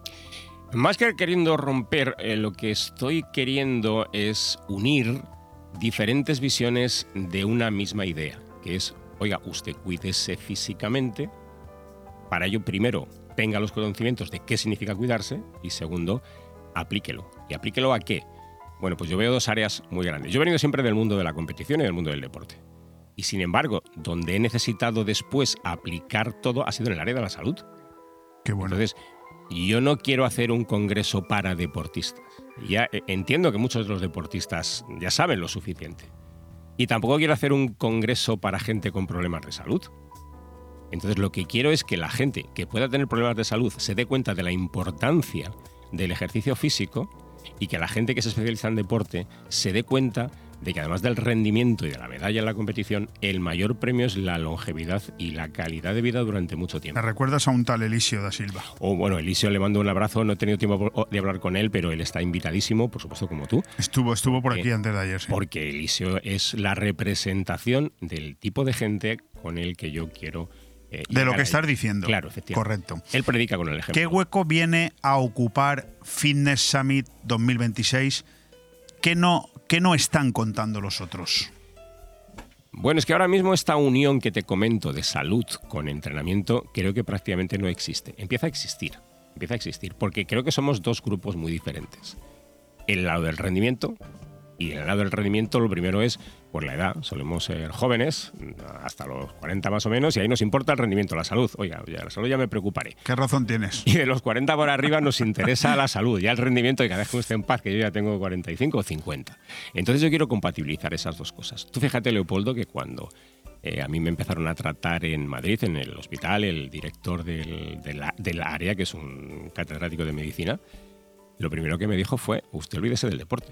Más que queriendo romper, eh, lo que estoy queriendo es unir diferentes visiones de una misma idea, que es, oiga, usted cuídese físicamente. Para ello, primero, tenga los conocimientos de qué significa cuidarse y, segundo, aplíquelo. ¿Y aplíquelo a qué? Bueno, pues yo veo dos áreas muy grandes. Yo he venido siempre del mundo de la competición y del mundo del deporte. Y, sin embargo, donde he necesitado después aplicar todo ha sido en el área de la salud. Qué bueno. Entonces, yo no quiero hacer un congreso para deportistas. Ya entiendo que muchos de los deportistas ya saben lo suficiente. Y tampoco quiero hacer un congreso para gente con problemas de salud. Entonces, lo que quiero es que la gente que pueda tener problemas de salud se dé cuenta de la importancia del ejercicio físico y que la gente que se especializa en deporte se dé cuenta de que, además del rendimiento y de la medalla en la competición, el mayor premio es la longevidad y la calidad de vida durante mucho tiempo. ¿Me recuerdas a un tal Elisio da Silva? Oh, bueno, Elisio, le mando un abrazo. No he tenido tiempo de hablar con él, pero él está invitadísimo, por supuesto, como tú. Estuvo, estuvo por aquí eh, antes de ayer, sí. Porque Elisio es la representación del tipo de gente con el que yo quiero... Eh, de lo que estás diciendo. Claro, efectivamente. Correcto. Él predica con el ejemplo. ¿Qué hueco viene a ocupar Fitness Summit dos mil veintiséis? ¿Qué no, qué no están contando los otros? Bueno, es que ahora mismo esta unión que te comento de salud con entrenamiento creo que prácticamente no existe. Empieza a existir. Empieza a existir. Porque creo que somos dos grupos muy diferentes. El lado del rendimiento. Y en el lado del rendimiento lo primero es, por la edad, solemos ser jóvenes, hasta los cuarenta más o menos, y ahí nos importa el rendimiento, la salud. Oiga, ya, la salud ya me preocuparé. ¿Qué razón tienes? Y de los cuarenta por arriba nos interesa la salud, ya el rendimiento, y cada vez que esté en paz, que yo ya tengo cuarenta y cinco o cincuenta. Entonces yo quiero compatibilizar esas dos cosas. Tú fíjate, Leopoldo, que cuando eh, a mí me empezaron a tratar en Madrid, en el hospital, el director del, de la, del área, que es un catedrático de medicina, lo primero que me dijo fue, usted olvídese del deporte.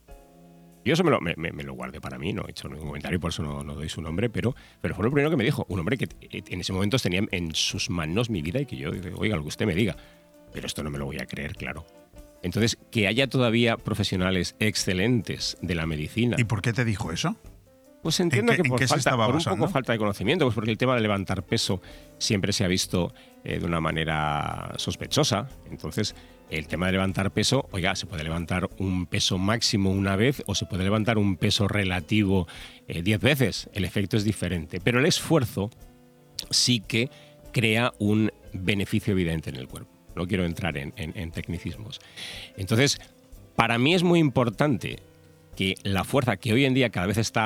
Yo eso me lo, me, me lo guardé para mí, no he hecho ningún comentario, por eso no, no doy su nombre, pero, pero fue lo primero que me dijo. Un hombre que en ese momento tenía en sus manos mi vida y que yo, oiga, lo que usted me diga. Pero esto no me lo voy a creer, claro. Entonces, que haya todavía profesionales excelentes de la medicina. ¿Y por qué te dijo eso? Pues entiendo que por, falta, por un basando? poco falta de conocimiento, pues porque el tema de levantar peso siempre se ha visto eh, de una manera sospechosa. Entonces, el tema de levantar peso, oiga, se puede levantar un peso máximo una vez o se puede levantar un peso relativo eh, diez veces. El efecto es diferente. Pero el esfuerzo sí que crea un beneficio evidente en el cuerpo. No quiero entrar en, en, en tecnicismos. Entonces, para mí es muy importante que la fuerza, que hoy en día cada vez está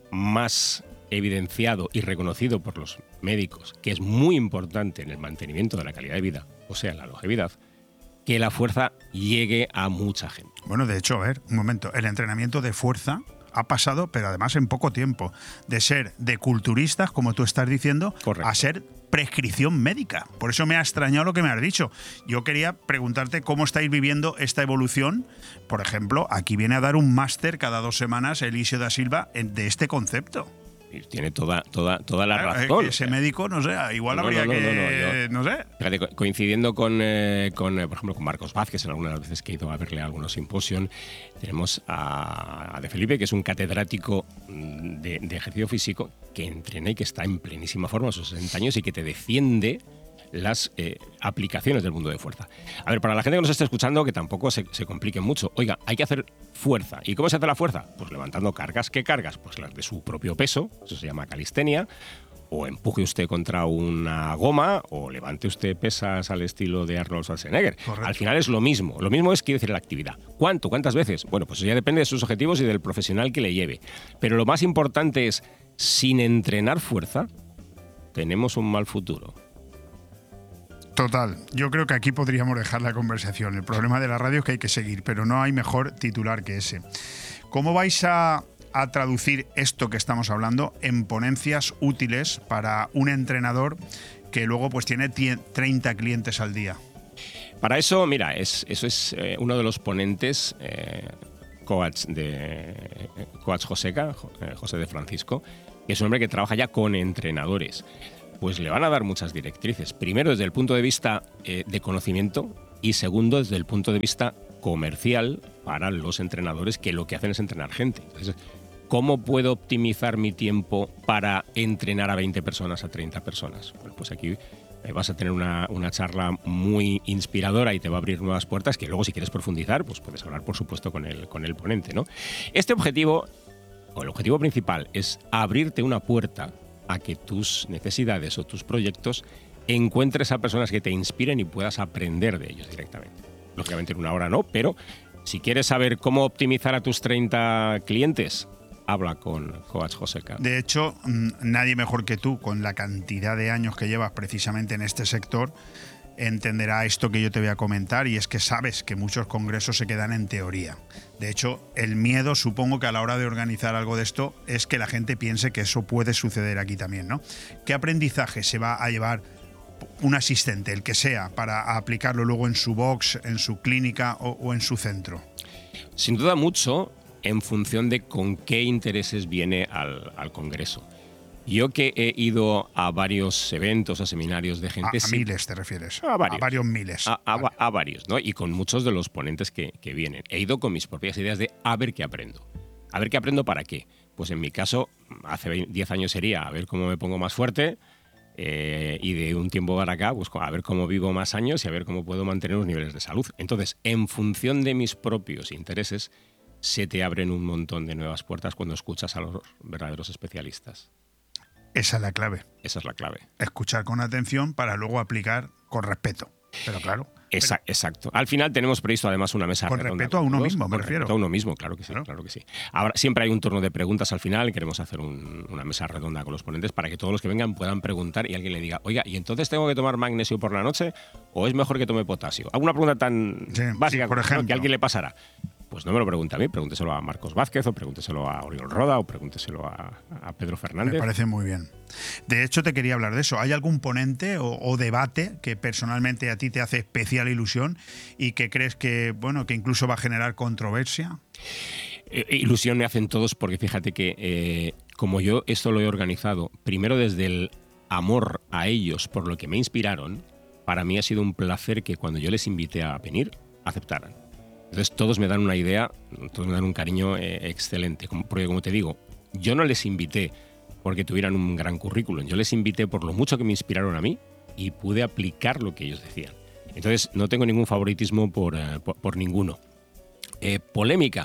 más evidenciado y reconocido por los médicos, que es muy importante en el mantenimiento de la calidad de vida, o sea, la longevidad, que la fuerza llegue a mucha gente. Bueno, de hecho, a ver, un momento, el entrenamiento de fuerza ha pasado, pero además en poco tiempo, de ser de culturistas, como tú estás diciendo, correcto, a ser prescripción médica. Por eso me ha extrañado lo que me has dicho. Yo quería preguntarte cómo estáis viviendo esta evolución. Por ejemplo, aquí viene a dar un máster cada dos semanas Elisio da Silva de este concepto. Tiene toda, toda, toda la claro, razón. Ese médico, no sé, igual no, habría no, no, que... No, no, yo, no sé. Fíjate, coincidiendo con, eh, con, por ejemplo, con Marcos Vázquez, en algunas de las veces que he ido a verle a algunos simposios, tenemos a, a De Felipe, que es un catedrático de, de ejercicio físico que entrena y que está en plenísima forma a sus sesenta años y que te defiende las eh, aplicaciones del mundo de fuerza. A ver, para la gente que nos esté escuchando, que tampoco se, se complique mucho, oiga, hay que hacer fuerza. ¿Y cómo se hace la fuerza? Pues levantando cargas. ¿Qué cargas? Pues las de su propio peso, eso se llama calistenia, o empuje usted contra una goma, o levante usted pesas al estilo de Arnold Schwarzenegger. Correcto. Al final es lo mismo. Lo mismo es, quiere decir, la actividad. ¿Cuánto? ¿Cuántas veces? Bueno, pues eso ya depende de sus objetivos y del profesional que le lleve. Pero lo más importante es, sin entrenar fuerza, tenemos un mal futuro. Total, yo creo que aquí podríamos dejar la conversación. El problema de la radio es que hay que seguir, pero no hay mejor titular que ese. ¿Cómo vais a, a traducir esto que estamos hablando en ponencias útiles para un entrenador que luego pues tiene treinta clientes al día? Para eso, mira, es, eso es eh, uno de los ponentes, eh, coach, de, eh, coach Joseca, eh, José de Francisco, que es un hombre que trabaja ya con entrenadores. Pues le van a dar muchas directrices. Primero, desde el punto de vista eh, de conocimiento, y segundo, desde el punto de vista comercial para los entrenadores que lo que hacen es entrenar gente. Entonces, ¿cómo puedo optimizar mi tiempo para entrenar a veinte personas, a treinta personas? Bueno, pues aquí eh, vas a tener una, una charla muy inspiradora y te va a abrir nuevas puertas que luego, si quieres profundizar, pues puedes hablar, por supuesto, con el, con el ponente, ¿no? Este objetivo, o el objetivo principal, es abrirte una puerta a que tus necesidades o tus proyectos encuentres a personas que te inspiren y puedas aprender de ellos directamente. Lógicamente en una hora no, pero si quieres saber cómo optimizar a tus treinta clientes, habla con Coach Joseca. De hecho, nadie mejor que tú, con la cantidad de años que llevas precisamente en este sector, entenderá esto que yo te voy a comentar, y es que sabes que muchos congresos se quedan en teoría. De hecho, el miedo, supongo que a la hora de organizar algo de esto, es que la gente piense que eso puede suceder aquí también, ¿no? ¿Qué aprendizaje se va a llevar un asistente, el que sea, para aplicarlo luego en su box, en su clínica o, o en su centro? Sin duda mucho en función de con qué intereses viene al, al congreso. Yo que he ido a varios eventos, a seminarios de gente... A, a miles te refieres. A varios. A varios miles. A, a, vale. a varios, ¿no? Y con muchos de los ponentes que, que vienen. He ido con mis propias ideas de a ver qué aprendo. A ver qué aprendo para qué. Pues en mi caso, hace diez años sería a ver cómo me pongo más fuerte, eh, y de un tiempo para acá, pues a ver cómo vivo más años y a ver cómo puedo mantener los niveles de salud. Entonces, en función de mis propios intereses, se te abren un montón de nuevas puertas cuando escuchas a los verdaderos especialistas. Esa es la clave. Esa es la clave. Escuchar con atención para luego aplicar con respeto. Pero claro. Esa, pero, exacto. Al final tenemos previsto además una mesa con redonda. Respeto a uno todos, mismo, me con refiero. Respeto a uno mismo, claro que sí, claro, claro que sí. Ahora siempre hay un turno de preguntas al final. Queremos hacer un, una mesa redonda con los ponentes para que todos los que vengan puedan preguntar y alguien le diga, oiga, ¿y entonces tengo que tomar magnesio por la noche o es mejor que tome potasio? ¿Alguna pregunta tan sí, básica sí, por ejemplo, que a alguien le pasará? Pues no me lo pregunte a mí, pregúnteselo a Marcos Vázquez o pregúnteselo a Oriol Roda o pregúnteselo a, a Pedro Fernández. Me parece muy bien. De hecho, te quería hablar de eso. ¿Hay algún ponente o, o debate que personalmente a ti te hace especial ilusión y que crees que, bueno, que incluso va a generar controversia? Eh, ilusión me hacen todos porque fíjate que eh, como yo esto lo he organizado, primero desde el amor a ellos por lo que me inspiraron, para mí ha sido un placer que cuando yo les invité a venir, aceptaran. Entonces todos me dan una idea, todos me dan un cariño eh, excelente, como, porque como te digo, yo no les invité porque tuvieran un gran currículum, yo les invité por lo mucho que me inspiraron a mí y pude aplicar lo que ellos decían. Entonces no tengo ningún favoritismo por, eh, por, por ninguno. Eh, polémica.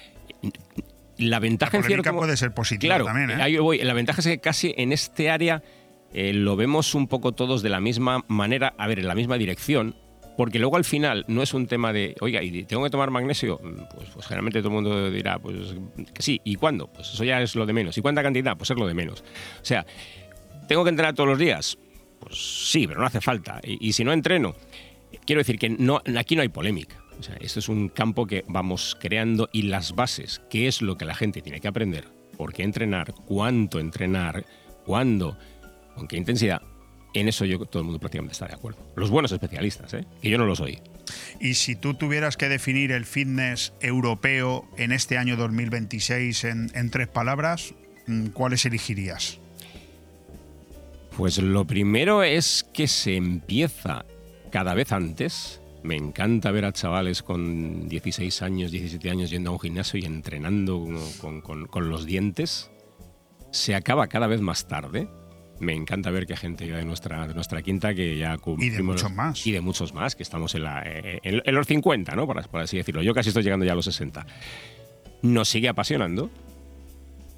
La ventaja la en cierto puede ser positiva claro, también, ¿eh? Ahí voy. La ventaja es que casi en este área eh, lo vemos un poco todos de la misma manera, a ver, en la misma dirección. Porque luego al final no es un tema de, oiga, ¿y tengo que tomar magnesio? Pues, pues generalmente todo el mundo dirá, pues que sí. ¿Y cuándo? Pues eso ya es lo de menos. ¿Y cuánta cantidad? Pues es lo de menos. O sea, ¿tengo que entrenar todos los días? Pues sí, pero no hace falta. Y, y si no entreno, quiero decir que no, aquí no hay polémica. O sea, esto es un campo que vamos creando y las bases, qué es lo que la gente tiene que aprender, por qué entrenar, cuánto entrenar, cuándo, con qué intensidad. En eso yo todo el mundo prácticamente está de acuerdo. Los buenos especialistas, ¿eh? Que yo no lo soy. Y si tú tuvieras que definir el fitness europeo en este año dos mil veintiséis en, en tres palabras, ¿cuáles elegirías? Pues lo primero es que se empieza cada vez antes. Me encanta ver a chavales con dieciséis años, diecisiete años yendo a un gimnasio y entrenando con, con, con los dientes. Se acaba cada vez más tarde. Me encanta ver que hay gente ya de nuestra, de nuestra quinta que ya cumplimos... Y de muchos más. Y de muchos más, que estamos en, la, en, en los cincuenta, ¿no? Por, por así decirlo. Yo casi estoy llegando ya a los sesenta. Nos sigue apasionando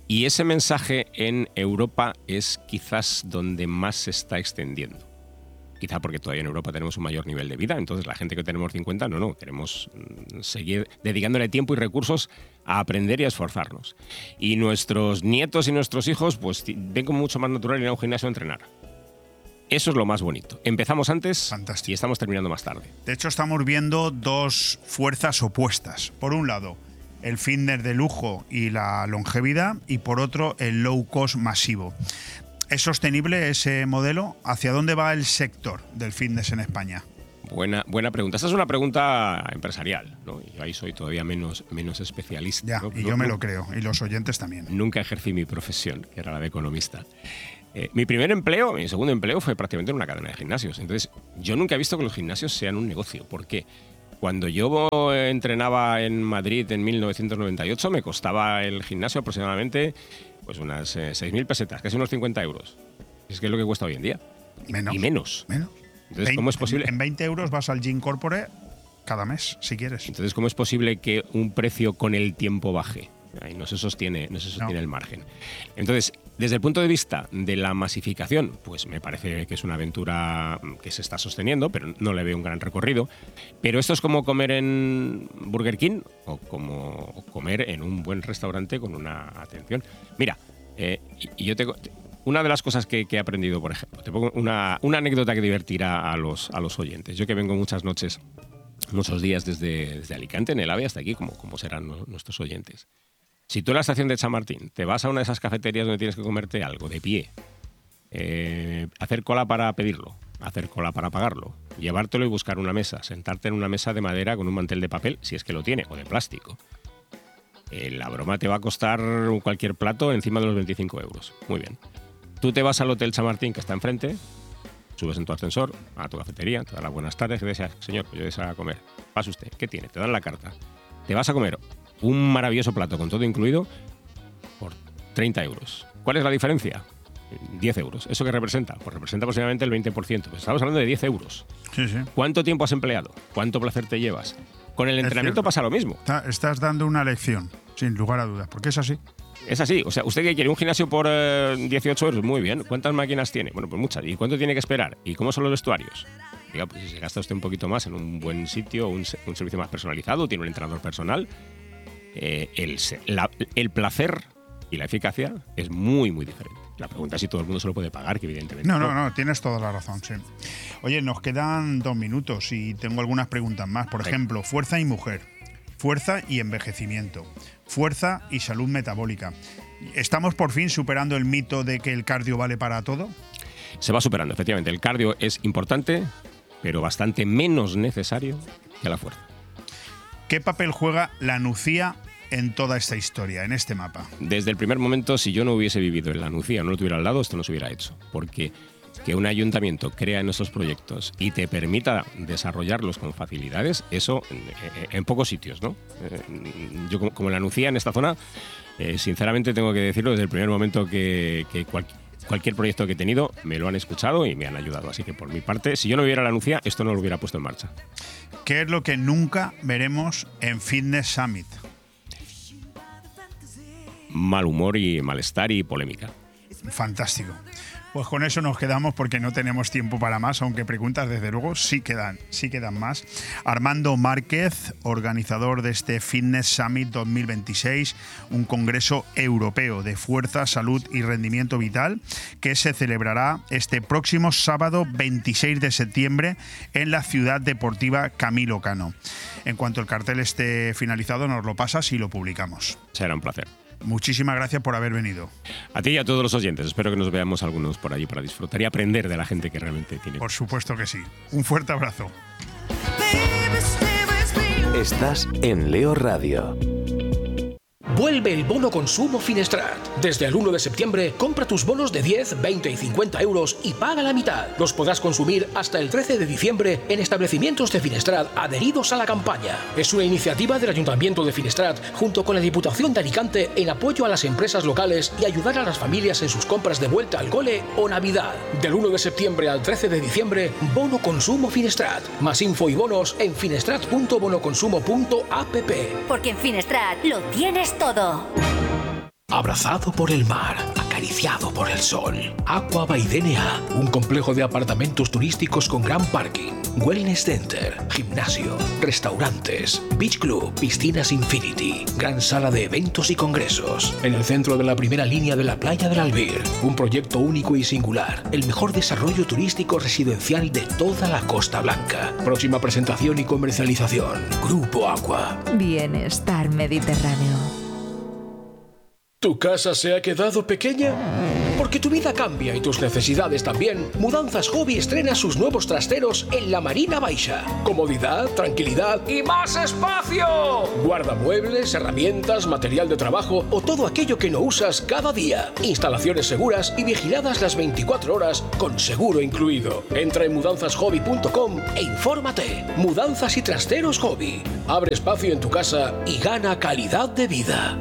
Y ese mensaje en Europa es quizás donde más se está extendiendo. Quizá porque todavía en Europa tenemos un mayor nivel de vida, entonces la gente que tenemos cincuenta, no, no, queremos seguir dedicándole tiempo y recursos a aprender y a esforzarnos. Y nuestros nietos y nuestros hijos pues ven como mucho más natural ir a un gimnasio a entrenar. Eso es lo más bonito. Empezamos antes Fantástico. Y estamos terminando más tarde. De hecho, estamos viendo dos fuerzas opuestas. Por un lado, el fitness de lujo y la longevidad, y por otro, el low cost masivo. ¿Es sostenible ese modelo? ¿Hacia dónde va el sector del fitness en España? Buena, buena pregunta. Esta es una pregunta empresarial, ¿no? Yo ahí soy todavía menos, menos especialista. Ya, ¿no? y yo me lo creo, y los oyentes también. Nunca ejercí mi profesión, que era la de economista. Eh, mi primer empleo, mi segundo empleo fue prácticamente en una cadena de gimnasios. Entonces, yo nunca he visto que los gimnasios sean un negocio. ¿Por qué? Cuando yo entrenaba en Madrid en mil novecientos noventa y ocho, me costaba el gimnasio aproximadamente pues unas eh, seis mil pesetas, casi unos cincuenta euros. Es que es lo que cuesta hoy en día. Menos. Y menos. Menos. Entonces, veinte, ¿cómo es posible? En veinte euros vas al Gym Corpore cada mes, si quieres. Entonces, ¿cómo es posible que un precio con el tiempo baje? Ahí no se sostiene, no se sostiene no. el margen. Entonces, desde el punto de vista de la masificación, pues me parece que es una aventura que se está sosteniendo, pero no le veo un gran recorrido. Pero esto es como comer en Burger King o como comer en un buen restaurante con una atención. Mira, eh, y yo tengo... Una de las cosas que, que he aprendido, por ejemplo, te pongo una, una anécdota que divertirá a los, a los oyentes. Yo que vengo muchas noches, muchos días desde, desde Alicante, en el AVE, hasta aquí, como, como serán no, nuestros oyentes. Si tú en la estación de Chamartín te vas a una de esas cafeterías donde tienes que comerte algo de pie, eh, hacer cola para pedirlo, hacer cola para pagarlo, llevártelo y buscar una mesa, sentarte en una mesa de madera con un mantel de papel, si es que lo tiene, o de plástico, eh, la broma te va a costar cualquier plato encima de los veinticinco euros. Muy bien. Tú te vas al Hotel Chamartín, que está enfrente, subes en tu ascensor a tu cafetería, te dan las buenas tardes y te dices, señor, pues yo deseo a comer. Pasa usted, ¿qué tiene? Te dan la carta. Te vas a comer un maravilloso plato con todo incluido por treinta euros. ¿Cuál es la diferencia? diez euros. ¿Eso qué representa? Pues representa aproximadamente el veinte por ciento. Pues estamos hablando de diez euros. Sí, sí. ¿Cuánto tiempo has empleado? ¿Cuánto placer te llevas? Con el entrenamiento pasa lo mismo. Estás dando una lección, sin lugar a dudas, porque es así. Es así. O sea, ¿usted qué quiere? ¿Un gimnasio por eh, dieciocho euros? Muy bien. ¿Cuántas máquinas tiene? Bueno, pues muchas. ¿Y cuánto tiene que esperar? ¿Y cómo son los vestuarios? Diga, pues si se gasta usted un poquito más en un buen sitio, un, un servicio más personalizado, tiene un entrenador personal, eh, el, la, el placer y la eficacia es muy, muy diferente. La pregunta es si todo el mundo se lo puede pagar, que evidentemente no. No, no, no, tienes toda la razón, sí. Oye, nos quedan dos minutos y tengo algunas preguntas más. Por Venga. ejemplo, fuerza y mujer, fuerza y envejecimiento, fuerza y salud metabólica. ¿Estamos por fin superando el mito de que el cardio vale para todo? Se va superando, efectivamente. El cardio es importante, pero bastante menos necesario que la fuerza. ¿Qué papel juega la Nucía en toda esta historia, en este mapa? Desde el primer momento, si yo no hubiese vivido en la Nucía, no lo tuviera al lado, esto no se hubiera hecho. Porque que un ayuntamiento crea en estos proyectos y te permita desarrollarlos con facilidades, eso en, en pocos sitios, ¿no? Yo como, como en la Nucía, en esta zona, eh, sinceramente tengo que decirlo, desde el primer momento que, que cual, cualquier proyecto que he tenido me lo han escuchado y me han ayudado. Así que por mi parte, si yo no viviera la Nucía, esto no lo hubiera puesto en marcha. ¿Qué es lo que nunca veremos en Fitness Summit? Mal humor y malestar y polémica. Fantástico. Pues con eso nos quedamos porque no tenemos tiempo para más, aunque preguntas desde luego sí quedan, sí quedan más. Armando Márquez, organizador de este Fitness Summit dos mil veintiséis, un congreso europeo de fuerza, salud y rendimiento vital que se celebrará este próximo sábado veintiséis de septiembre en la Ciudad Deportiva Camilo Cano. En cuanto el cartel esté finalizado nos lo pasas y lo publicamos. Será un placer. Muchísimas gracias por haber venido. A ti y a todos los oyentes. Espero que nos veamos algunos por allí para disfrutar y aprender de la gente que realmente tiene. Por supuesto que sí. Un fuerte abrazo. Estás en Leo Radio. Vuelve el bono consumo Finestrat. Desde el uno de septiembre, compra tus bonos de diez, veinte y cincuenta euros y paga la mitad. Los podrás consumir hasta el trece de diciembre en establecimientos de Finestrat adheridos a la campaña. Es una iniciativa del Ayuntamiento de Finestrat junto con la Diputación de Alicante en apoyo a las empresas locales y ayudar a las familias en sus compras de vuelta al cole o Navidad. Del uno de septiembre al trece de diciembre, bono consumo Finestrat. Más info y bonos en finestrat punto bonoconsumo punto app. Porque en Finestrat lo tienes todo. Abrazado por el mar, acariciado por el sol. Aqua by D N A, un complejo de apartamentos turísticos con gran parking, wellness center, gimnasio, restaurantes, beach club, piscinas infinity, gran sala de eventos y congresos. En el centro de la primera línea de la playa del Albir, un proyecto único y singular, el mejor desarrollo turístico residencial de toda la Costa Blanca. Próxima presentación y comercialización, Grupo Aqua. Bienestar Mediterráneo. ¿Tu casa se ha quedado pequeña? Porque tu vida cambia y tus necesidades también. Mudanzas Hobby estrena sus nuevos trasteros en la Marina Baixa. Comodidad, tranquilidad y más espacio. Guarda muebles, herramientas, material de trabajo o todo aquello que no usas cada día. Instalaciones seguras y vigiladas las veinticuatro horas con seguro incluido. Entra en mudanzas hobby punto com e infórmate. Mudanzas y trasteros Hobby. Abre espacio en tu casa y gana calidad de vida.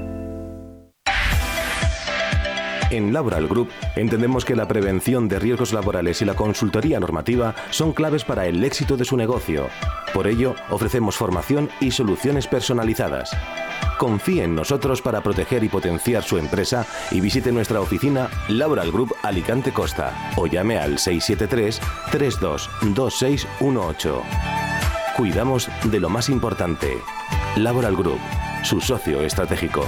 En Laboral Group entendemos que la prevención de riesgos laborales y la consultoría normativa son claves para el éxito de su negocio. Por ello, ofrecemos formación y soluciones personalizadas. Confíe en nosotros para proteger y potenciar su empresa y visite nuestra oficina Laboral Group Alicante Costa o llame al seis siete tres, tres dos dos seis uno ocho. Cuidamos de lo más importante. Laboral Group, su socio estratégico.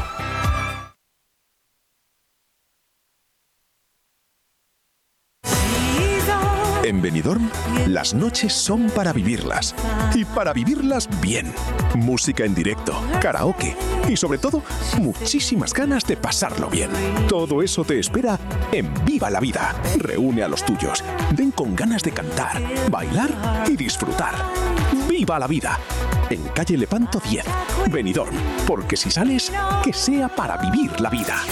En Benidorm, las noches son para vivirlas. Y para vivirlas bien. Música en directo, karaoke y sobre todo, muchísimas ganas de pasarlo bien. Todo eso te espera en Viva la Vida. Reúne a los tuyos. Ven con ganas de cantar, bailar y disfrutar. ¡Viva la Vida! En calle Lepanto diez, Benidorm. Porque si sales, que sea para vivir la vida.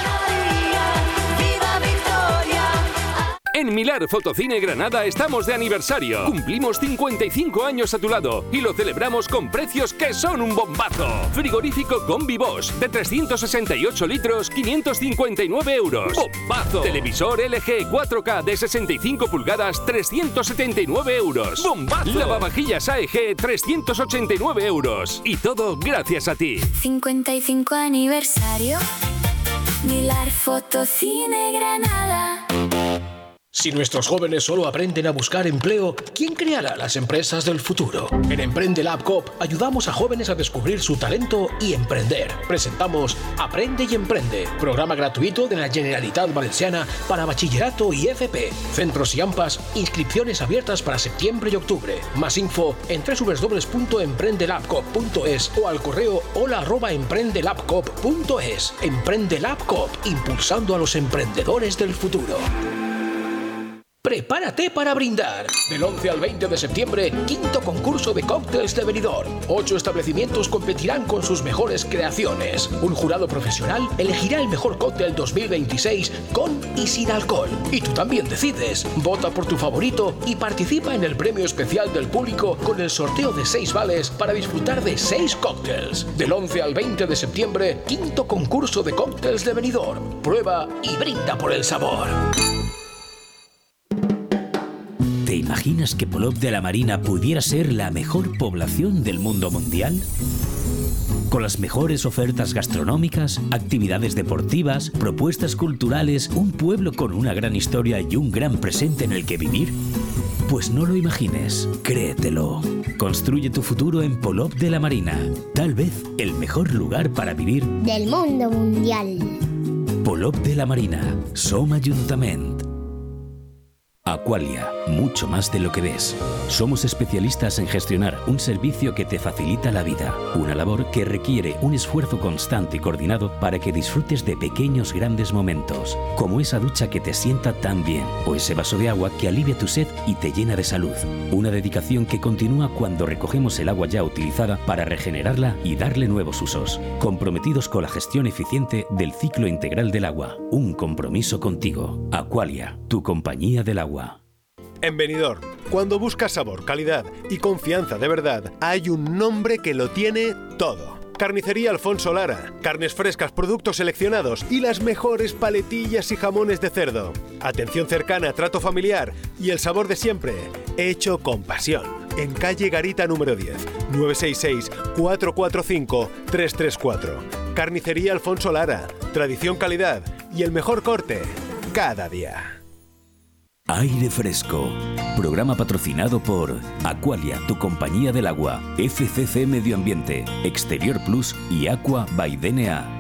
En Milar Fotocine Granada estamos de aniversario. Cumplimos cincuenta y cinco años a tu lado y lo celebramos con precios que son un bombazo. Frigorífico Combi Bosch de trescientos sesenta y ocho litros, quinientos cincuenta y nueve euros. ¡Bombazo! Televisor L G cuatro K de sesenta y cinco pulgadas, trescientos setenta y nueve euros. ¡Bombazo! Lavavajillas A E G, trescientos ochenta y nueve euros. Y todo gracias a ti. cincuenta y cinco aniversario. Milar Fotocine Granada. Si nuestros jóvenes solo aprenden a buscar empleo, ¿quién creará las empresas del futuro? En Emprende Lab Coop ayudamos a jóvenes a descubrir su talento y emprender. Presentamos Aprende y Emprende, programa gratuito de la Generalitat Valenciana para bachillerato y F P. Centros y AMPAs, inscripciones abiertas para septiembre y octubre. Más info en doble u doble u doble u punto emprende lab coop punto es o al correo hola arroba emprende lab coop punto es. Emprende Lab Coop, impulsando a los emprendedores del futuro. Prepárate para brindar. Del once al veinte de septiembre, quinto concurso de cócteles de Benidorm. Ocho establecimientos competirán con sus mejores creaciones. Un jurado profesional elegirá el mejor cóctel dos mil veintiséis con y sin alcohol. Y tú también decides. Vota por tu favorito y participa en el premio especial del público con el sorteo de seis vales para disfrutar de seis cócteles. Del once al veinte de septiembre, quinto concurso de cócteles de Benidorm. Prueba y brinda por el sabor. ¿Te imaginas que Polop de la Marina pudiera ser la mejor población del mundo mundial? Con las mejores ofertas gastronómicas, actividades deportivas, propuestas culturales, un pueblo con una gran historia y un gran presente en el que vivir. Pues no lo imagines, créetelo. Construye tu futuro en Polop de la Marina. Tal vez el mejor lugar para vivir del mundo mundial. Polop de la Marina, Som Ayuntament. Aqualia, mucho más de lo que ves. Somos especialistas en gestionar un servicio que te facilita la vida, una labor que requiere un esfuerzo constante y coordinado para que disfrutes de pequeños grandes momentos, como esa ducha que te sienta tan bien, o ese vaso de agua que alivia tu sed y te llena de salud. Una dedicación que continúa cuando recogemos el agua ya utilizada para regenerarla y darle nuevos usos, comprometidos con la gestión eficiente del ciclo integral del agua. Un compromiso contigo. Aqualia, tu compañía del agua. En Benidorm, cuando buscas sabor, calidad y confianza de verdad, hay un nombre que lo tiene todo. Carnicería Alfonso Lara. Carnes frescas, productos seleccionados y las mejores paletillas y jamones de cerdo. Atención cercana, trato familiar y el sabor de siempre, hecho con pasión. En calle Garita número diez, nueve seis seis, cuatro cuatro cinco, tres tres cuatro. Carnicería Alfonso Lara. tradición, calidad y el mejor corte cada día. Aire Fresco. Programa patrocinado por Aqualia, tu compañía del agua, F C C Medio Ambiente, Exterior Plus y Aqua by D N A.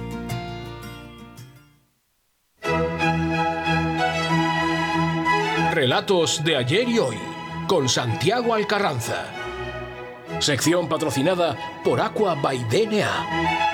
Relatos de ayer y hoy, con Santiago Alcarranza. Sección patrocinada por Aqua by D N A.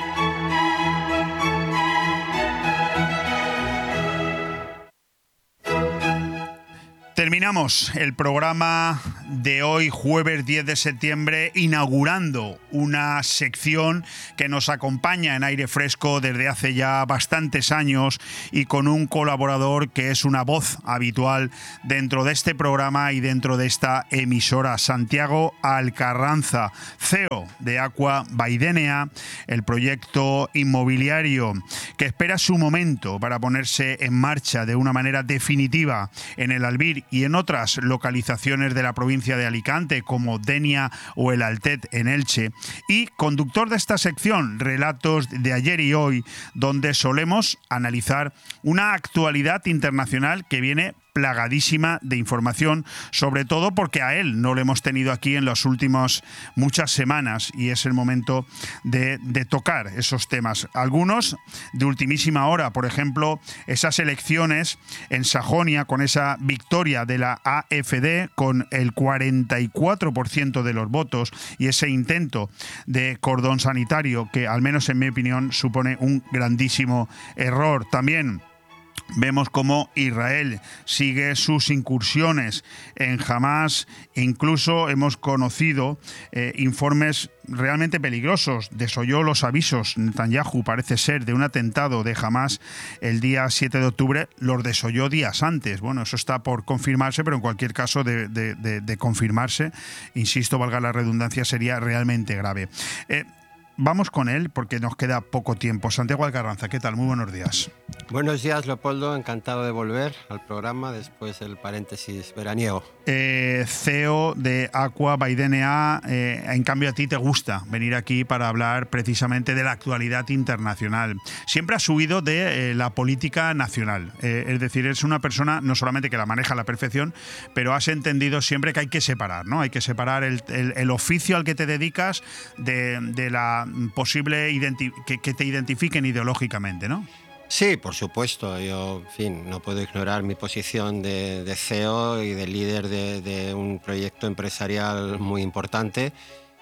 Terminamos el programa de hoy, jueves diez de septiembre, inaugurando una sección que nos acompaña en Aire Fresco desde hace ya bastantes años y con un colaborador que es una voz habitual dentro de este programa y dentro de esta emisora, Santiago Alcarranza, C E O de Aqua by D N A, el proyecto inmobiliario que espera su momento para ponerse en marcha de una manera definitiva en el Albir y en otras localizaciones de la provincia de Alicante, como Denia o el Altet en Elche, y conductor de esta sección, Relatos de ayer y hoy, donde solemos analizar una actualidad internacional que viene plagadísima de información, sobre todo porque a él no lo hemos tenido aquí en las últimas muchas semanas y es el momento de, de tocar esos temas. Algunos de ultimísima hora, por ejemplo, esas elecciones en Sajonia con esa victoria de la A F D con el cuarenta y cuatro por ciento de los votos y ese intento de cordón sanitario que, al menos en mi opinión, supone un grandísimo error. También vemos cómo Israel sigue sus incursiones en Hamás. Incluso hemos conocido eh, informes realmente peligrosos. Desoyó los avisos Netanyahu, parece ser, de un atentado de Hamás el día siete de octubre. Los desoyó días antes. Bueno, eso está por confirmarse, pero en cualquier caso de, de, de, de confirmarse, insisto, valga la redundancia, sería realmente grave. Eh, Vamos con él porque nos queda poco tiempo. Santiago Alcarranza, ¿qué tal? Muy buenos días. Buenos días, Leopoldo. Encantado de volver al programa después del paréntesis veraniego. Eh, C E O de Aqua by D N A. Eh, en cambio, a ti te gusta venir aquí para hablar precisamente de la actualidad internacional. Siempre has huido de eh, la política nacional. Eh, es decir, eres una persona no solamente que la maneja a la perfección, pero has entendido siempre que hay que separar, ¿no? Hay que separar el, el, el oficio al que te dedicas de, de la posible identi- que, que te identifiquen ideológicamente, ¿no? Sí, por supuesto. Yo, en fin, no puedo ignorar mi posición de, de C E O y de líder de, de un proyecto empresarial muy importante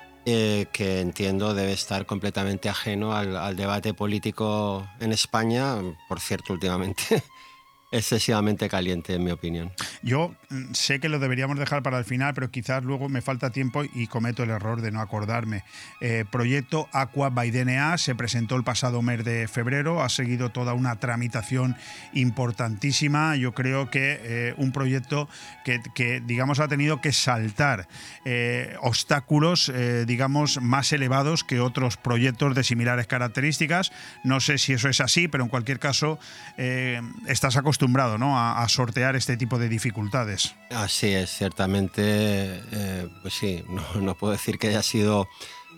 eh, que entiendo debe estar completamente ajeno al, al debate político en España, por cierto, últimamente excesivamente caliente, en mi opinión. Yo sé que lo deberíamos dejar para el final, pero quizás luego me falta tiempo y cometo el error de no acordarme. Eh, proyecto Aqua by D N A se presentó el pasado mes de febrero, ha seguido toda una tramitación importantísima. Yo creo que eh, un proyecto que, que, digamos, ha tenido que saltar eh, obstáculos, eh, digamos, más elevados que otros proyectos de similares características. No sé si eso es así, pero en cualquier caso eh, estás acostumbrado acostumbrado, ¿no?, a, a sortear este tipo de dificultades. Así es, ciertamente, eh, pues sí, no, no puedo decir que haya sido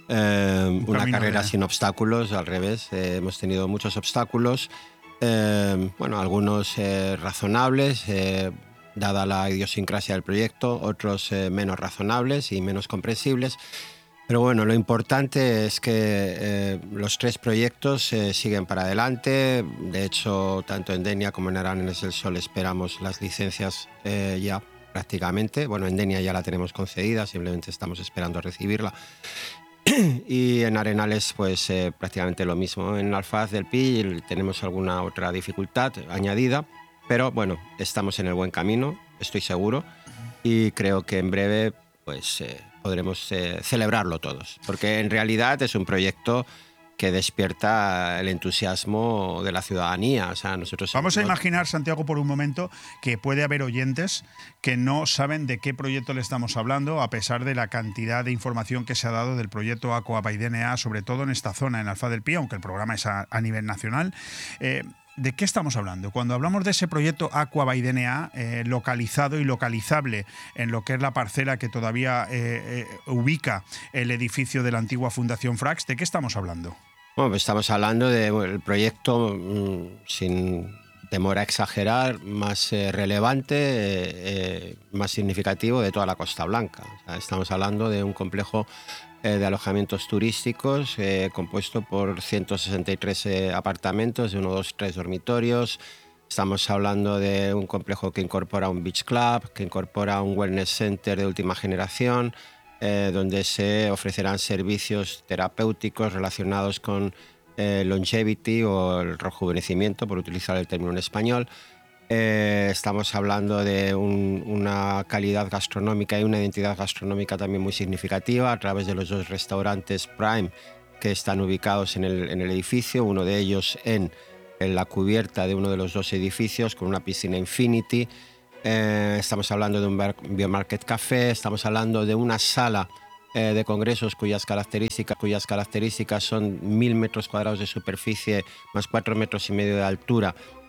eh, un una carrera de... sin obstáculos, al revés, eh, hemos tenido muchos obstáculos, eh, bueno, algunos eh, razonables, eh, dada la idiosincrasia del proyecto, otros eh, menos razonables y menos comprensibles. Pero bueno, lo importante es que eh, los tres proyectos eh, siguen para adelante. De hecho, tanto en Denia como en Arenas del Sol esperamos las licencias eh, ya prácticamente. Bueno, en Denia ya la tenemos concedida, simplemente estamos esperando a recibirla. Y en Arenales, pues eh, prácticamente lo mismo. En Alfaz del Pi tenemos alguna otra dificultad añadida, pero bueno, estamos en el buen camino, estoy seguro, y creo que en breve, pues... Eh, podremos eh, celebrarlo todos, porque en realidad es un proyecto que despierta el entusiasmo de la ciudadanía. O sea, nosotros Vamos somos... a imaginar, Santiago, por un momento, que puede haber oyentes que no saben de qué proyecto le estamos hablando, a pesar de la cantidad de información que se ha dado del proyecto Aqua by D N A, sobre todo en esta zona, en Alfaz del Pi, aunque el programa es a, a nivel nacional. Eh, ¿De qué estamos hablando? Cuando hablamos de ese proyecto Aqua by D N A, eh, localizado y localizable en lo que es la parcela que todavía eh, eh, ubica el edificio de la antigua Fundación Frax, ¿de qué estamos hablando? Bueno, pues estamos hablando del proyecto, mmm, sin temor a exagerar, más eh, relevante, eh, eh, más significativo de toda la Costa Blanca. O sea, estamos hablando de un complejo eh, de alojamientos turísticos eh, compuesto por ciento sesenta y tres eh, apartamentos de uno, dos, tres dormitorios. Estamos hablando de un complejo que incorpora un beach club, que incorpora un wellness center de última generación, eh, donde se ofrecerán servicios terapéuticos relacionados con eh, longevity o el rejuvenecimiento, por utilizar el término en español. Eh, estamos hablando de un, una calidad gastronómica y una identidad gastronómica también muy significativa a través de los dos restaurantes Prime que están ubicados en el, en el edificio, uno de ellos en en la cubierta de uno de los dos edificios con una piscina Infinity. Eh, estamos hablando de un Biomarket Café, estamos hablando de una sala eh, de congresos cuyas características, cuyas características son mil metros cuadrados de superficie más cuatro metros y medio de altura,